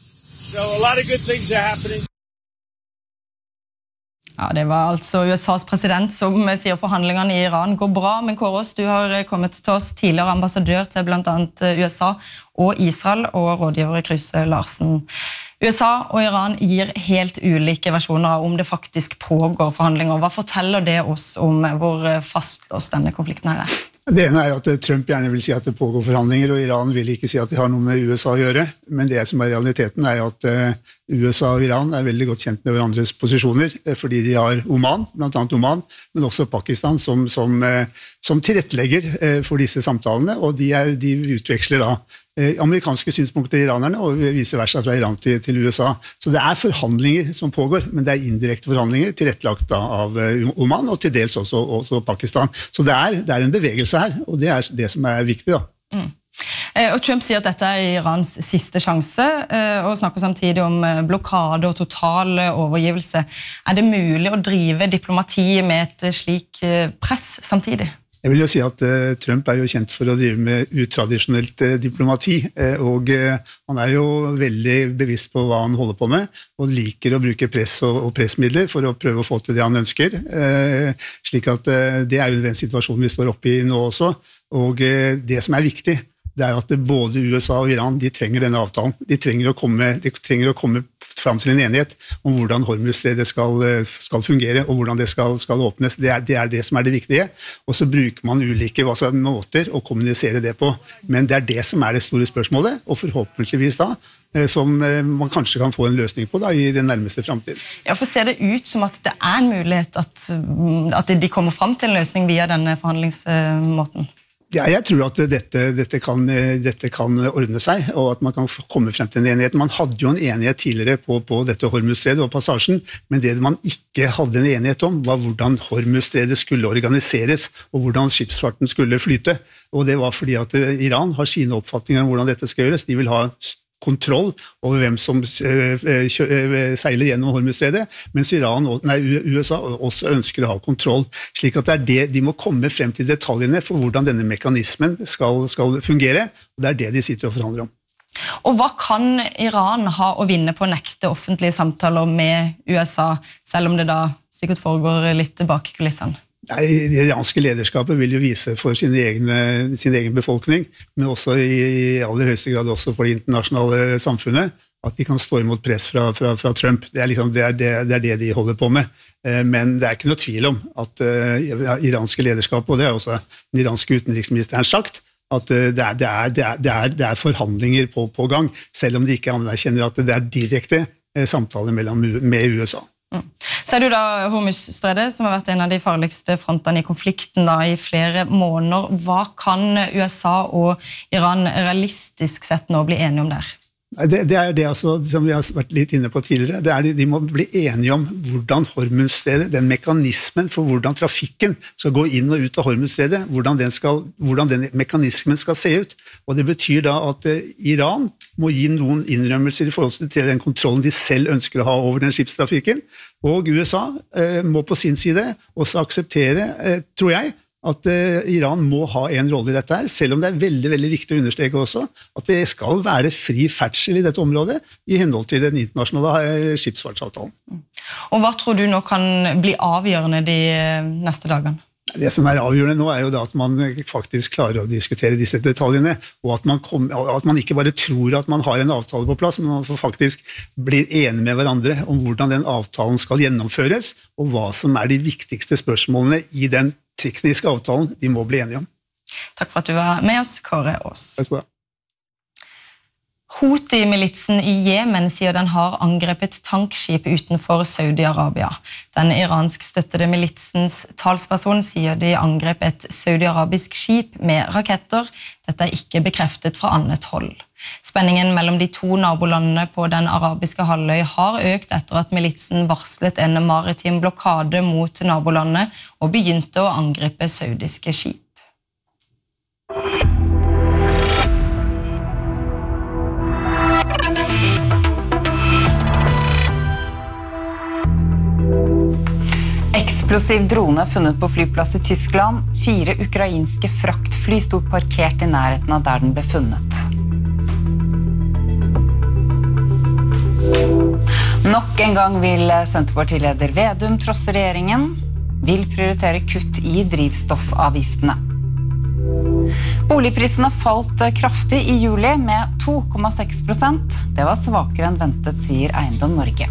Ja, det var altså U S A's president som sier forhandlingene i Iran går bra, men Kåros, du har kommet til oss, tidligere ambassadør til blant annet U S A og Israel, og rådgiver Kruse Larsen. U S A og Iran gir helt ulike versjoner av om det faktisk pågår forhandlinger. Hva forteller det oss om hvor fastlåst denne konflikten her er? Det ene er jo at Trump gjerne vil si at det pågår forhandlinger, og Iran vil ikke si at de har noe med U S A å gjøre. Men det som er realiteten er jo at U S A og Iran er veldig godt kjent med hverandres posisjoner, fordi de har Oman, blant annet Oman, men også Pakistan som, som, som tilrettelegger for disse samtalene, og de, er, de utveksler da amerikanske synspunkter i iranerne, og vice versa fra Iran til, til U S A. Så det er forhandlinger som pågår, men det er indirekte forhandlinger tilrettelagt av Oman, og til dels også, også Pakistan. Så det er, det er en bevegelse her, og det er det som er viktig da. Mm. Og Trump sier at dette er Irans siste sjanse, og snakker samtidig om blokade og total overgivelse. Er det mulig å drive diplomati med et slik press samtidig? Jeg vil jo si at uh, Trump er jo kjent for å drive med utradisjonelt uh, diplomati, uh, og uh, han er jo veldig bevisst på hva han holder på med, og liker å bruke press og, og pressmidler for å prøve å få til det han ønsker. Uh, slik at uh, det er jo den situasjonen vi står oppe i nå også, og uh, det som er viktig, det er at både U S A og Iran, de trenger denne avtalen. De trenger å komme, de trenger å komme frem til en enighet om hvordan Hormuzstredet skal, skal fungere, og hvordan det skal, skal åpnes. Det er, det er det som er det viktige, og så bruker man ulike hva skal, måter å kommunisere det på. Men det er det som er det store spørsmålet, og forhåpentligvis da, som man kanskje kan få en løsning på da, i den nærmeste fremtiden. Ja, for ser det ut som at det er en mulighet at, at de kommer frem til en løsning via denne forhandlingsmåten? Ja, jeg tror at dette, dette, kan, dette kan ordne seg, og at man kan komme frem til en enighet. Man hadde jo en enighet tidligere på, på dette Hormuzstredet og passasjen, men det man ikke hadde en enighet om, var hvordan Hormuzstredet skulle organiseres, og hvordan skipsfarten skulle flyte. Og det var fordi at Iran har sine oppfatninger om hvordan dette skal gjøres. De vil ha kontroll over hvem som seiler gjennom Hormuzstredet, mens Iran, nei, U S A også ønsker å ha kontroll, slik at det er det, de må komme frem til detaljene for hvordan denne mekanismen skal, skal fungere, og det er det de sitter og forhandler om. Og hva kan Iran ha å vinne på å nekte offentlige samtaler med U S A, selv om det da sikkert foregår litt bak kulissene? Nei, det iranske lederskapet vil jo vise for sin egen, sin egen befolkning, men også i, i aller høyeste grad også for det internasjonale samfunnet, at de kan stå imot press fra, fra, fra Trump. Det er, liksom, det, er det, det er det de holder på med. Men det er ikke noe tvil om at uh, iranske lederskap, og det er også den iranske utenriksministeren sagt, at uh, det, er, det, er, det, er, det, er, det er forhandlinger på, på gang, selv om de ikke anerkjenner at det er direkte uh, samtaler mellom, med U S A. Mm. Så er det jo da Hormuzstredet, som har vært en av de farligste frontene i konflikten da, i flere måneder. Hva kan U S A og Iran realistisk sett nå bli enige om der? Det, det er det altså, som vi har vært litt inne på tidligere, det er de, de må bli enige om hvordan Hormuzstredet, den mekanismen for hvordan trafikken skal gå inn og ut av Hormuzstredet, hvordan den, skal, hvordan den mekanismen skal se ut. Og det betyr da at eh, Iran må gi noen innrømmelser i forhold til den kontrollen de selv ønsker å ha over den skipstrafikken, og U S A eh, må på sin side også akseptere, eh, tror jeg, at eh, Iran må ha en rolle i dette her, selv om det er veldig, veldig viktig å understreke også, at det skal være fri ferdsel i dette området, i henhold til den internasjonale eh, skipsfartsavtalen. Og hva tror du nå kan bli avgjørende de neste dagene? Det som er avgjørende nå er jo da at man faktisk klarer å diskutere disse detaljene, og at man, kom, at man ikke bare tror at man har en avtale på plass, men man faktisk blir enige med hverandre om hvordan den avtalen skal gjennomføres, og hva som er de viktigste spørsmålene i den tekniske avtalen de må bli enige om. Takk for at du var med oss, Kåre Aas. Takk for det. Houthi-militsen i Jemen sier den har angrepet tankskip utenfor Saudi-Arabia. Den iransk støttede militsens talsperson sier de angrep et saudi-arabisk skip med raketter. Dette er ikke bekreftet fra annet hold. Spenningen mellom de to nabolandene på den arabiske halvøy har økt etter at militsen varslet en maritim blokade mot nabolandet og begynte å angripe saudiske skip. Eksplosiv drone funnet på flyplass i Tyskland. Fire ukrainske fraktfly stod parkert i nærheten av der den ble funnet. Nok en gang vil Senterpartileder Vedum trosse regjeringen, vil prioritere kutt i drivstoffavgiftene. Boligprisene falt kraftig i juli med to komma seks prosent. Det var svakere enn ventet, sier Eiendom Norge.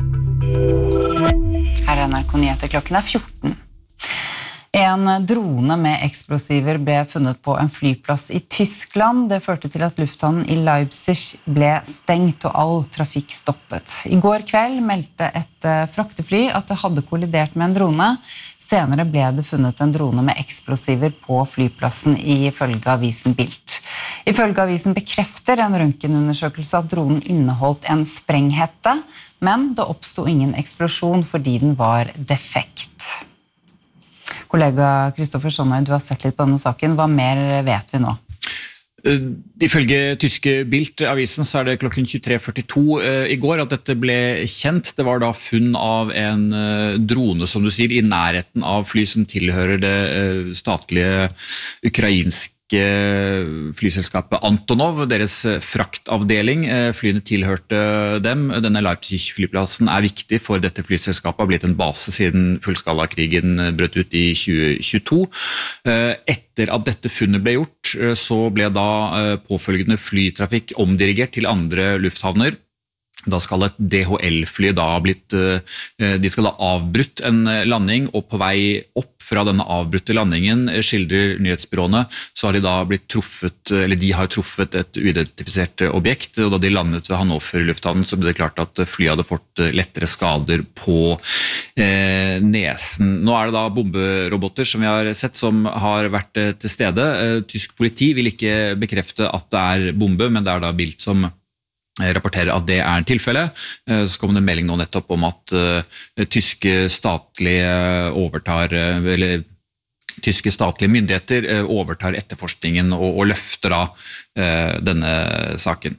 Her er N R K Nyheter, klokken er fjorten. En drone med eksplosiver ble funnet på en flyplass i Tyskland. Det førte til at lufthavnen i Leipzig ble stengt og all trafikk stoppet. I går kveld meldte et fraktefly at det hadde kollidert med en drone. Senere ble det funnet en drone med eksplosiver på flyplassen ifølge avisen Bild. Ifølge avisen bekrefter en røntgenundersøkelse at dronen inneholdt en sprenghette, men det oppstod ingen eksplosjon fordi den var defekt. Kollega Kristoffer Sonnøy, du har sett litt på denne saken. Hva mer vet vi nå? Ifølge tyske Bild-avisen så er det klokken tjuetre førtito i går at dette ble kjent. Det var da funn av en drone, som du sier, i nærheten av fly som tilhører det statlige ukrainske flyselskapet Antonov, deres fraktavdeling. Flyene tilhørte dem. Denne Leipzig-flyplassen er viktig for dette flyselskapet, har blitt en base siden fullskalakrigen brøt ut i tjue tjueto. Etter at dette funnet ble gjort, så ble da påfølgende flytrafikk omdirigert til andre lufthavner. Da skal et D H L-fly da ha blitt, de skal da avbrutt en landing, og på vei opp fra denne avbrutte landingen, skildrer nyhetsbyråene, så har de da blitt truffet, eller de har truffet et uidentifisert objekt, og da de landet ved Hannover lufthavnen, så ble det klart at flyet hadde fått lettere skader på eh, nesen. Nå er det da bomberoboter som vi har sett, som har vært til stede. Tysk politi vil ikke bekrefte at det er bombe, men det er da Bild som rapporterer at det er tilfellet. Så kom det en melding nå nettopp om at uh, tyske statlige overtar, eller tyske statlige myndigheter uh, overtar etterforskningen og, og løfter da uh, denne saken.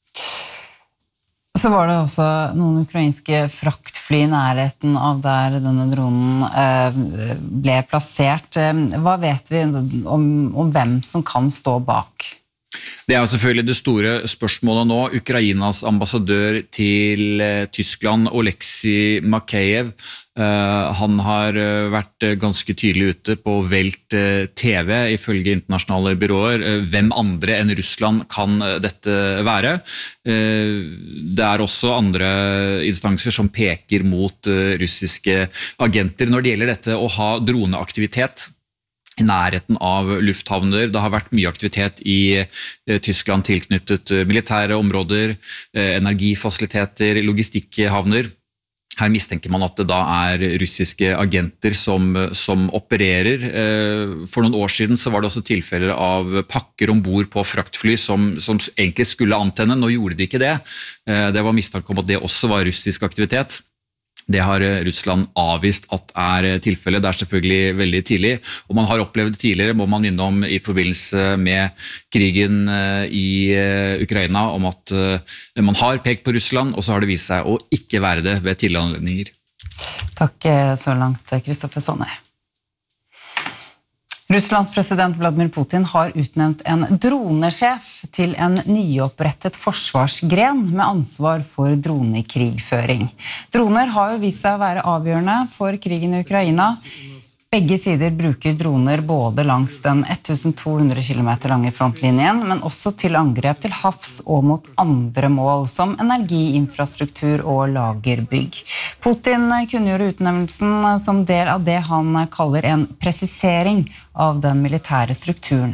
Så var det også noen ukrainske fraktfly i nærheten av der denne dronen uh, ble plassert. Hva vet vi om, om hvem som kan stå bak? Det er jo selvfølgelig det store spørsmålet nå. Ukrainas ambassadør til Tyskland, Oleksij Makeyev, han har vært ganske tydelig ute på Welt T V, ifølge internasjonale byråer. Hvem andre enn Russland kan dette være? Det er også andre instanser som peker mot russiske agenter når det gjelder dette å ha droneaktivitet i nærheten av lufthavner. Det har vært mye aktivitet i Tyskland tilknyttet militære områder, energifasiliteter, logistikkhavner. Her mistenker man at det da er russiske agenter som, som opererer. For noen år siden så var det også tilfeller av pakker ombord på fraktfly som, som egentlig skulle antenne. Nå gjorde de ikke det. Det var mistanke om at det også var russisk aktivitet. Det har Russland avvist at er tilfellet. Det er selvfølgelig veldig tidlig, og man har opplevd det tidligere, må man minne om i forbindelse med krigen i Ukraina, om at man har pekt på Russland, og så har det vist seg å ikke være det ved tidligere anledninger. Takk så langt, Kristoffer Sonne. Russlands president Vladimir Putin har utnevnt en dronesjef til en nyopprettet forsvarsgren med ansvar for dronekrigføring. Droner har jo vist seg å være avgjørende for krigen i Ukraina. Begge sider bruker droner både langs den tolv hundre kilometer lange frontlinjen, men også til angrep til havs og mot andre mål, som energiinfrastruktur og lagerbygg. Putin kunngjorde utnevnelsen som del av det han kaller en presisering av den militære strukturen.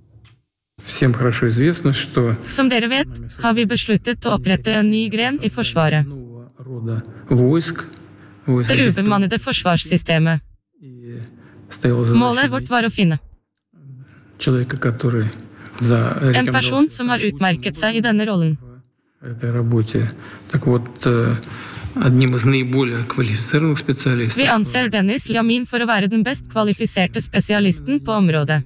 Som dere vet, har vi besluttet å opprette en ny gren i Forsvaret. Det ubemannede forsvarssystemet. Målet vårt var å finne en person som har utmerket seg i denne rollen. Vi anser Dennis Ljamin for å være den best kvalifiserte spesialisten på området.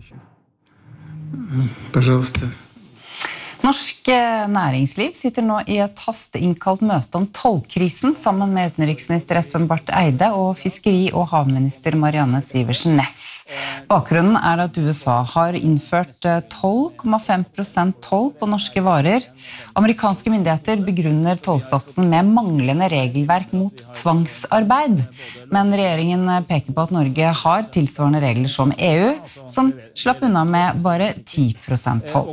Norsk næringsliv sitter nå i et hasteinnkalt møte om tollkrisen sammen med utenriksminister Espen Barth Eide og fiskeri- og havminister Marianne Sivertsen Næss. Bakgrunnen er at U S A har innført tolv komma fem prosent toll på norske varer. Amerikanske myndigheter begrunner tollsatsen med manglende regelverk mot tvangsarbeid, men regjeringen peker på at Norge har tilsvarende regler som E U, som slapp unna med bare ti prosent toll.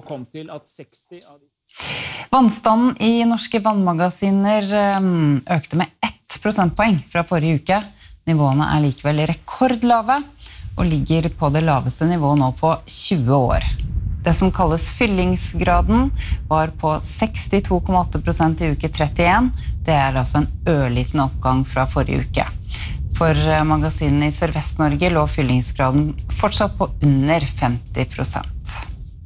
Vannstanden i norske vannmagasiner økte med ett prosentpoeng fra forrige uke. Nivåene er likevel rekordlave og ligger på det laveste nivået nå på tjue år. Det som kalles fyllingsgraden var på sekstito komma åtte prosent i uke trettien. Det er altså en ørliten oppgang fra forrige uke. For magasinene i Sørvest-Norge lå fyllingsgraden fortsatt på under femti prosent.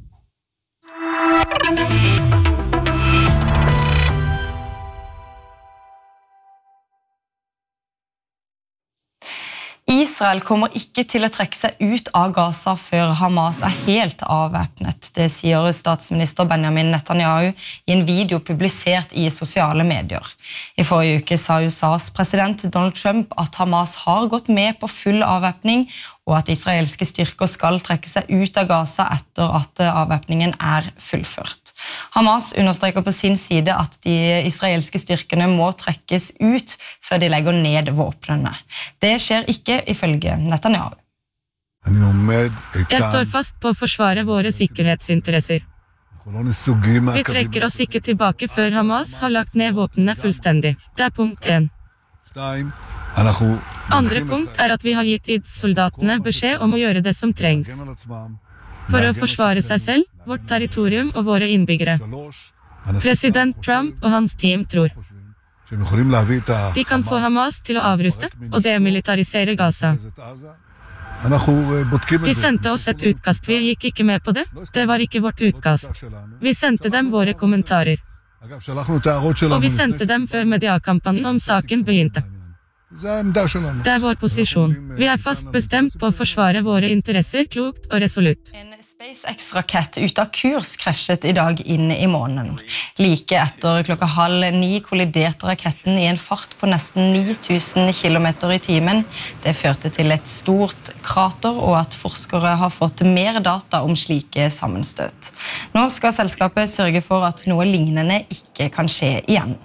Israel kommer ikke til å trekke seg ut av Gaza før Hamas er helt avvæpnet. Det sier statsminister Benjamin Netanyahu i en video publisert i sosiale medier. I forrige uke sa U S A's president Donald Trump at Hamas har gått med på full avvæpning, og at israelske styrker skal trekke seg ut av Gaza etter at avvæpningen er fullført. Hamas understreker på sin side at de israelske styrkene må trekkes ut før de legger ned våpnene. Det skjer ikke ifølge Netanyahu. Jeg står fast på å forsvare våre sikkerhetsinteresser. Vi trekker oss ikke tilbake før Hamas har lagt ned våpnene fullstendig. Det er punkt én. Andre punkt er at vi har gitt I D F-soldatene beskjed om å gjøre det som trengs. For å forsvare seg selv, vårt territorium og våre innbyggere. President Trump og hans team tror. De kan få Hamas til å avruste og demilitarisere Gaza. De sendte oss et utkast, vi gikk ikke med på det. Det var ikke vårt utkast. Vi sendte dem våre kommentarer. Og vi sendte dem før mediakampanjen om saken begynte. Det er vår posisjon. Vi er fast bestemt på å forsvare våre interesser klokt og resolutt. En SpaceX-rakett ut av kurs krasjet I dag inn I månen. Like etter klokka halv ni kolliderte raketten I en fart på nesten ni tusen kilometer I timen. Det førte til et stort krater og at forskere har fått mer data om slike sammenstøt. Nå skal selskapet sørge for at noe lignende ikke kan skje igjen.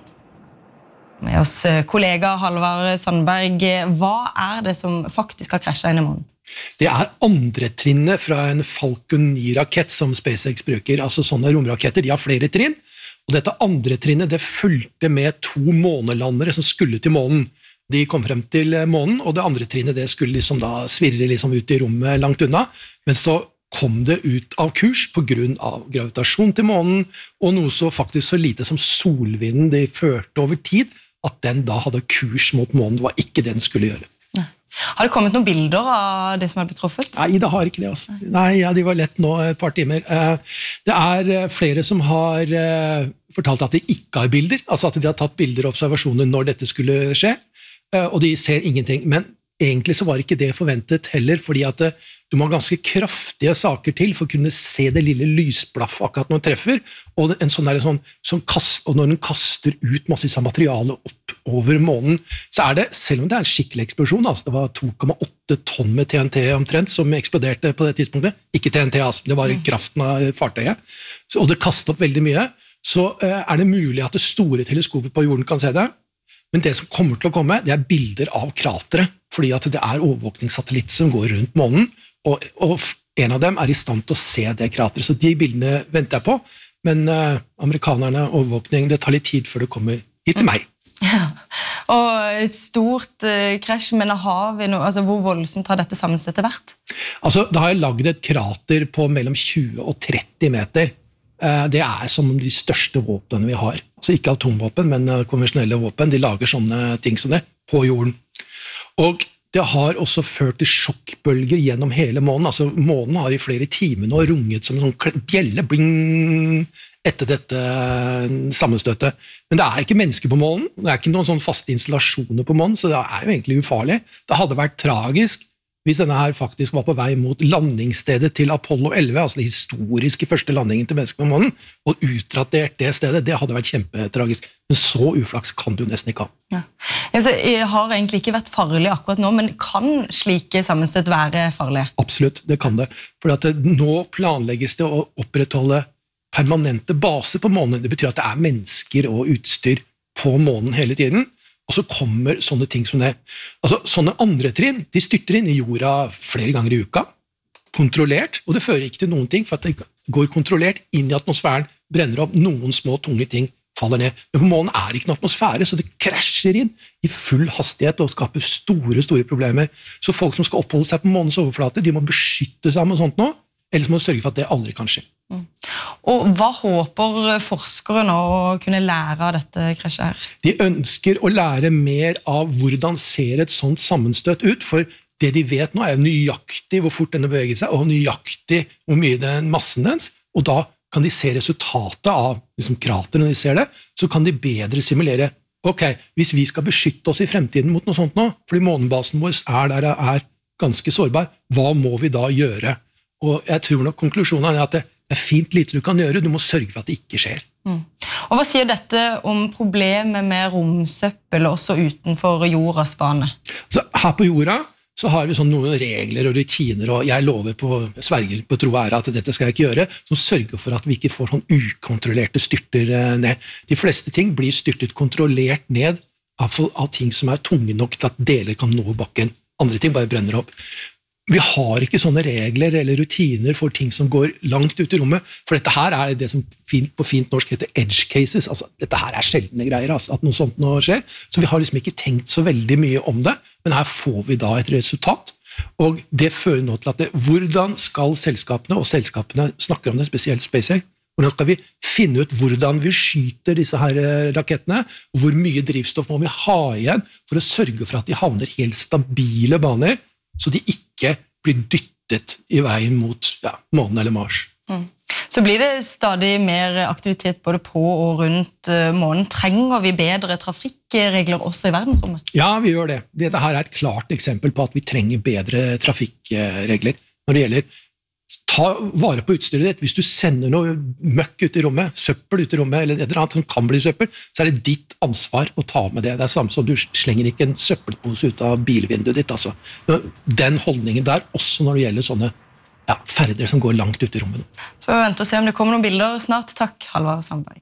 Med oss kollega Halvard Sandberg, hva er det som faktisk har krasjet inn I månen? Det er andre trinnet fra en Falcon ni-rakett som SpaceX bruker, altså sånne romraketter, de har flere trinn, og dette andre trinnet det fulgte med to månelandere som skulle til månen. De kom frem til månen, og det andre trinnet det skulle liksom da svirre liksom ut I rommet langt unna, men så kom det ut av kurs på grunn av gravitasjon til månen, og noe så faktisk så lite som solvinden de førte over tid, at den da hadde kurs mot månen, det var ikke det den skulle gjøre. Nei. Har det kommet noen bilder av det som har blitt truffet? Nei, det har ikke det. Altså. Nei, ja, de var lett nå et par timer. Det er flere som har fortalt at de ikke har bilder, altså at de har tatt bilder og observasjoner når dette skulle skje, og de ser ingenting. Men egentlig så var ikke det forventet heller, fordi at du må ha ganske kraftige saker til for å kunne se det lille lysblaff akkurat når den treffer, og, en sånn der, sånn, sånn kast, og når den kaster ut masse av materiale opp over månen, så er det, selv om det er en skikkelig eksplosjon, altså det var to komma åtte tonn med T N T omtrent som eksploderte på det tidspunktet, ikke T N T, altså, det var kraften av fartøyet, så, og det kastet opp veldig mye, så uh, er det mulig at det store teleskopet på jorden kan se det, men det som kommer til å komme, det er bilder av kratere, fordi at det er overvåkningssatellitt som går rundt månen, og, og en av dem er I stand til å se det krateret, så de bildene venter jeg på, men uh, amerikanerne, overvåkning, det tar litt tid før det kommer hit til meg. Ja, og et stort uh, krasj, men har vi noe, altså hvor voldsomt har dette sammenstøttet vært? Altså, da har jeg laget et krater på mellom tjue og tretti meter. Uh, det er som de største våpnene vi har. Altså ikke atomvåpen, men uh, konvensjonelle våpen. De lager sånne ting som det på jorden. Og det har også ført til sjokkbølger gjennom hele månen. Altså, månen har I flere timer nå runget som en sånn bjelle, bling, etter dette sammenstøtet. Men det er ikke mennesker på månen, det er ikke noen sånn faste installasjoner på månen, så det er jo egentlig ufarlig. Det hadde vært tragisk hvis denne her faktisk var på vei mot landingsstedet til Apollo elleve, altså den historiske første landingen til mennesker på månen, og utratert det stedet, det hadde vært kjempetragisk. Men så uflaks kan du nesten ikke ha. Ja. Altså, jeg har egentlig ikke vært farlig akkurat nå, men kan slike sammenstøt være farlige? Absolutt, det kan det. For at det, nå planlegges det å opprettholde permanente baser på månen. Det betyr at det er mennesker og utstyr på månen hele tiden, og så kommer sånne ting som det. Altså, sånne andre trinn, de styrter inn I jorda flere ganger I uka, kontrollert, og det fører ikke til noen ting, for at det går kontrollert inn I atmosfæren, brenner opp, noen små tunge ting faller ned. Men på månen er det ikke noen atmosfære, så det krasjer inn I full hastighet og skaper store, store problemer. Så folk som skal oppholde seg på månens overflate, de må beskytte seg med sånt nå, eller så må de sørge for at det aldri kan skje. Mm. Og hva håper forskere nå å kunne lære av dette krasjet her? De ønsker å lære mer av hvordan ser et sånt sammenstøt ut, for det de vet nå er nøyaktig hvor fort denne beveger seg, og nøyaktig hvor mye det er massen dens, og da kan de se resultatet av liksom, kraterne når de ser det, så kan de bedre simulere, ok, hvis vi skal beskytte oss I fremtiden mot noe sånt nå, fordi månebasen vår er der det er ganske sårbar, hva må vi da gjøre? Og jeg tror nok konklusjonen er at det er fint lite du kan gjøre, du må sørge for at det ikke skjer. Mm. Og hva sier dette om problemet med romsøppel også utenfor jordas bane? Så her på jorda så har vi sånn noen regler og rutiner, og jeg lover på sverger på tro og ære at dette skal jeg ikke gjøre, som sørger for at vi ikke får sånn ukontrollerte styrter ned. De fleste ting blir styrtet kontrollert ned av, av ting som er tunge nok til at deler kan nå bakken. Andre ting bare brenner opp. vi har ikke sånne regler eller rutiner for ting som går langt ut i rommet, for dette her er det som fint, på fint norsk heter edge cases, altså dette her er sjeldne greier, altså, at noe sånt nå skjer, så vi har liksom ikke tenkt så veldig mye om det, men her får vi da et resultat, og det fører nå til at det, hvordan skal selskapene, og selskapene snakker om det, spesielt SpaceX, hvordan skal vi finne ut hvordan vi skyter disse her rakettene, og hvor mye drivstoff må vi ha igjen for å sørge for at de havner helt stabile baner, så de ikke blir dyttet i veien mot ja, månen eller Mars. Mm. Så blir det stadig mer aktivitet både på og rundt månen. Trenger vi bedre trafikkregler også i verdensrommet? Ja, vi gjør det. Dette her er et klart eksempel på at vi trenger bedre trafikkregler når det gjelder ta vare på utstyret ditt. Hvis du sender noe møkk ut i rommet, søppel ut i rommet, eller et eller annet som kan bli søppel, så er det ditt ansvar å ta med det. Det er samme som du slenger ikke en søppelpose ut av bilvinduet ditt. Altså. Den holdningen der, også når det gjelder sånne ja, ferder som går langt ut i rommet. Så vi venter og se om det kommer noen bilder snart. Takk, Halvard Sandberg.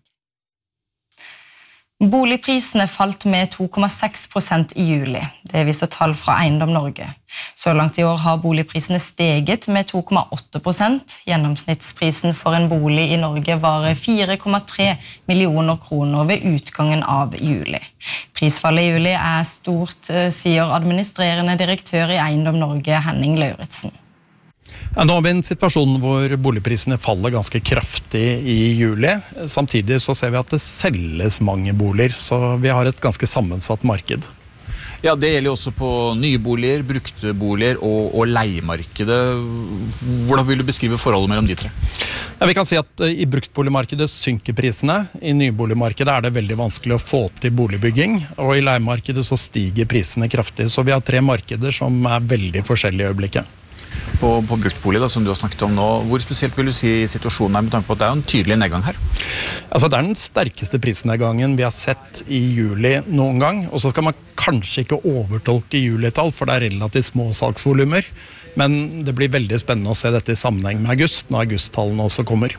Boligprisene falt med to komma seks prosent i juli. Det viser tall fra Eiendom Norge. Så langt i år har boligprisene steget med to komma åtte prosent. Gjennomsnittsprisen for en bolig i Norge var fire komma tre millioner kroner ved utgangen av juli. Prisfallet i juli er stort, sier administrerende direktør i Eiendom Norge, Henning Lauritsen. Ja, nå har vi en situasjon hvor boligprisene faller ganske kraftig i juli. Samtidig så ser vi at det selges mange boliger, så vi har et ganske sammensatt marked. Ja, det gjelder jo også på nye boliger, brukte boliger og, og leiemarkedet. Hvordan vil du beskrive forholdet mellom de tre? Ja, vi kan si at i bruktboligmarkedet synker prisene. I nyboligmarkedet er det veldig vanskelig å få til boligbygging, og i leiemarkedet så stiger prisene kraftig. Så vi har tre markeder som er veldig forskjellige i øyeblikket. På, på bruktbolig da, som du har snakket om nå, hvor spesielt vil du si situasjonen er med tanke på at det er en tydelig nedgang her? Altså, det er den sterkeste prisnedgangen vi har sett i juli noen gang, og så skal man kanskje ikke overtolke julitall, for det er relativt små salgsvolumer, men det blir veldig spennende å se dette i sammenheng med august, når augusttallene også kommer.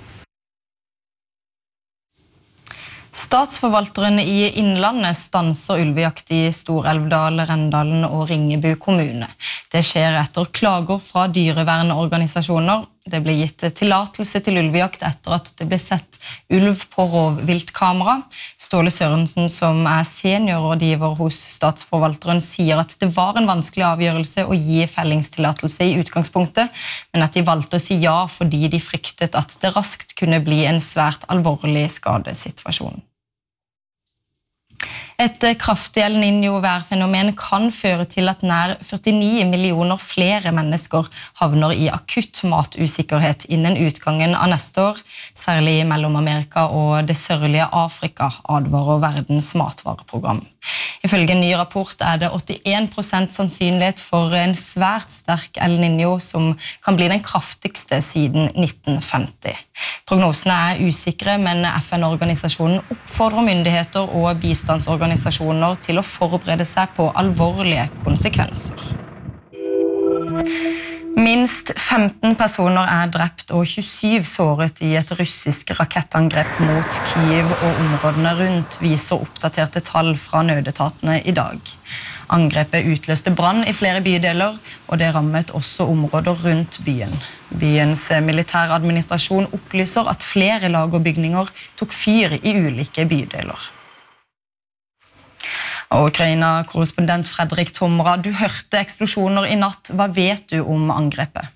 Statsforvalteren i Innlandet stanser ulvejakt i Stor-Elvdal, Rendalen og Ringebu kommune. Det skjer etter klager fra dyrevernorganisasjoner. Det ble gitt tillatelse til ulvejakt etter at det ble sett ulv på rovviltkamera. Ståle Sørensen, som er seniorrådgiver hos Statsforvalteren, sier at det var en vanskelig avgjørelse å gi fellingstillatelse i utgangspunktet, men at de valgte å si ja fordi de fryktet at det raskt kunne bli en svært alvorlig skadesituasjon. Et kraftig El Niño-værfenomen kan føre til at nær førtini millioner flere mennesker havner i akutt matusikkerhet innen utgangen av neste år, særlig i Mellom-Amerika og det sørlige Afrika, advarer Verdens matvareprogram. Ifølge en ny rapport er det åttien prosent sannsynlighet for en svært sterk El Niño som kan bli den kraftigste siden nitten femti. Prognosene er usikre, men F N-organisasjonen oppfordrer myndigheter og bistandsorganisasjoner til å forberede seg på alvorlige konsekvenser. Minst femten personer er drept og tjuesyv såret i et russisk rakettangrep mot Kyiv og områdene rundt, viser oppdaterte tall fra nødetatene i dag. Angrepet utløste brann i flere bydeler, og det rammet også områder rundt byen. Byens militæradministrasjon opplyser at flere lag og bygninger tok fyr i ulike bydeler. Og Ukraina-korrespondent Fredrik Tomra, du hørte eksplosjoner i natt. Hva vet du om angrepet?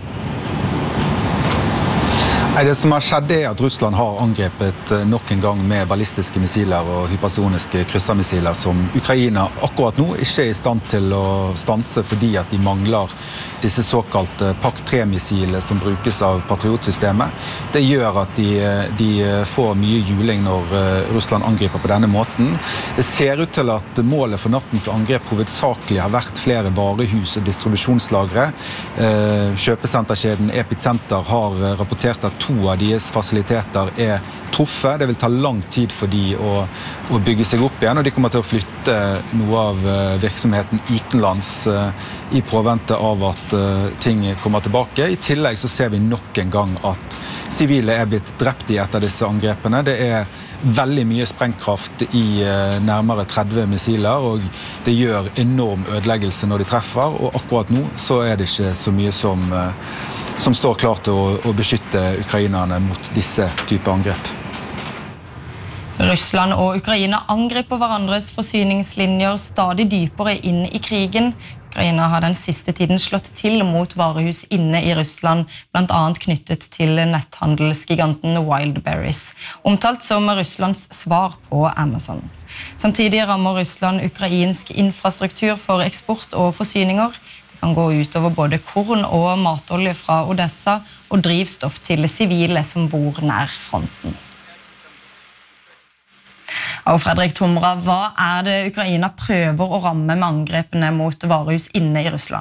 Det som har skjedd er at Russland har angrepet nok en gang med ballistiske missiler og hypersoniske kryssermissiler som Ukraina akkurat nå ikke er i stand til å stanse fordi at de mangler disse såkalte Pak tre-missilene som brukes av Patriot-systemet. Det gjør at de, de får mye juling når Russland angriper på denne måten. Det ser ut til at målet for nattens angrep hovedsakelig har vært flere varehus og distribusjonslagre. Kjøpesenterkjeden Epicenter har rapportert at to av deres fasiliteter er truffet. Det vil ta lang tid for de å, å bygge seg opp igjen, og de kommer til å flytte noe av virksomheten utenlands i påvente av at ting kommer tilbake. I tillegg så ser vi nok en gang at sivile er blitt drept i et av disse angrepene. Det er veldig mye sprengkraft i nærmere tretti missiler, og det gjør enorm ødeleggelse når de treffer, og akkurat nå så er det ikke så mye som, som står klar til å, å beskytte ukrainerne mot disse type angrep. Russland og Ukraina angriper hverandres forsyningslinjer stadig dypere inn i krigen. Ukraina har den siste tiden slått til mot varehus inne i Russland, blant annet knyttet til netthandelsgiganten Wildberries, omtalt som Russlands svar på Amazon. Samtidig rammer Russland ukrainsk infrastruktur for eksport og forsyninger. Det kan gå ut over både korn og matolje fra Odessa og drivstoff til sivile som bor nær fronten. Og Fredrik Tomra, hva er det Ukraina prøver å ramme med angrepene mot varehus inne i Russland?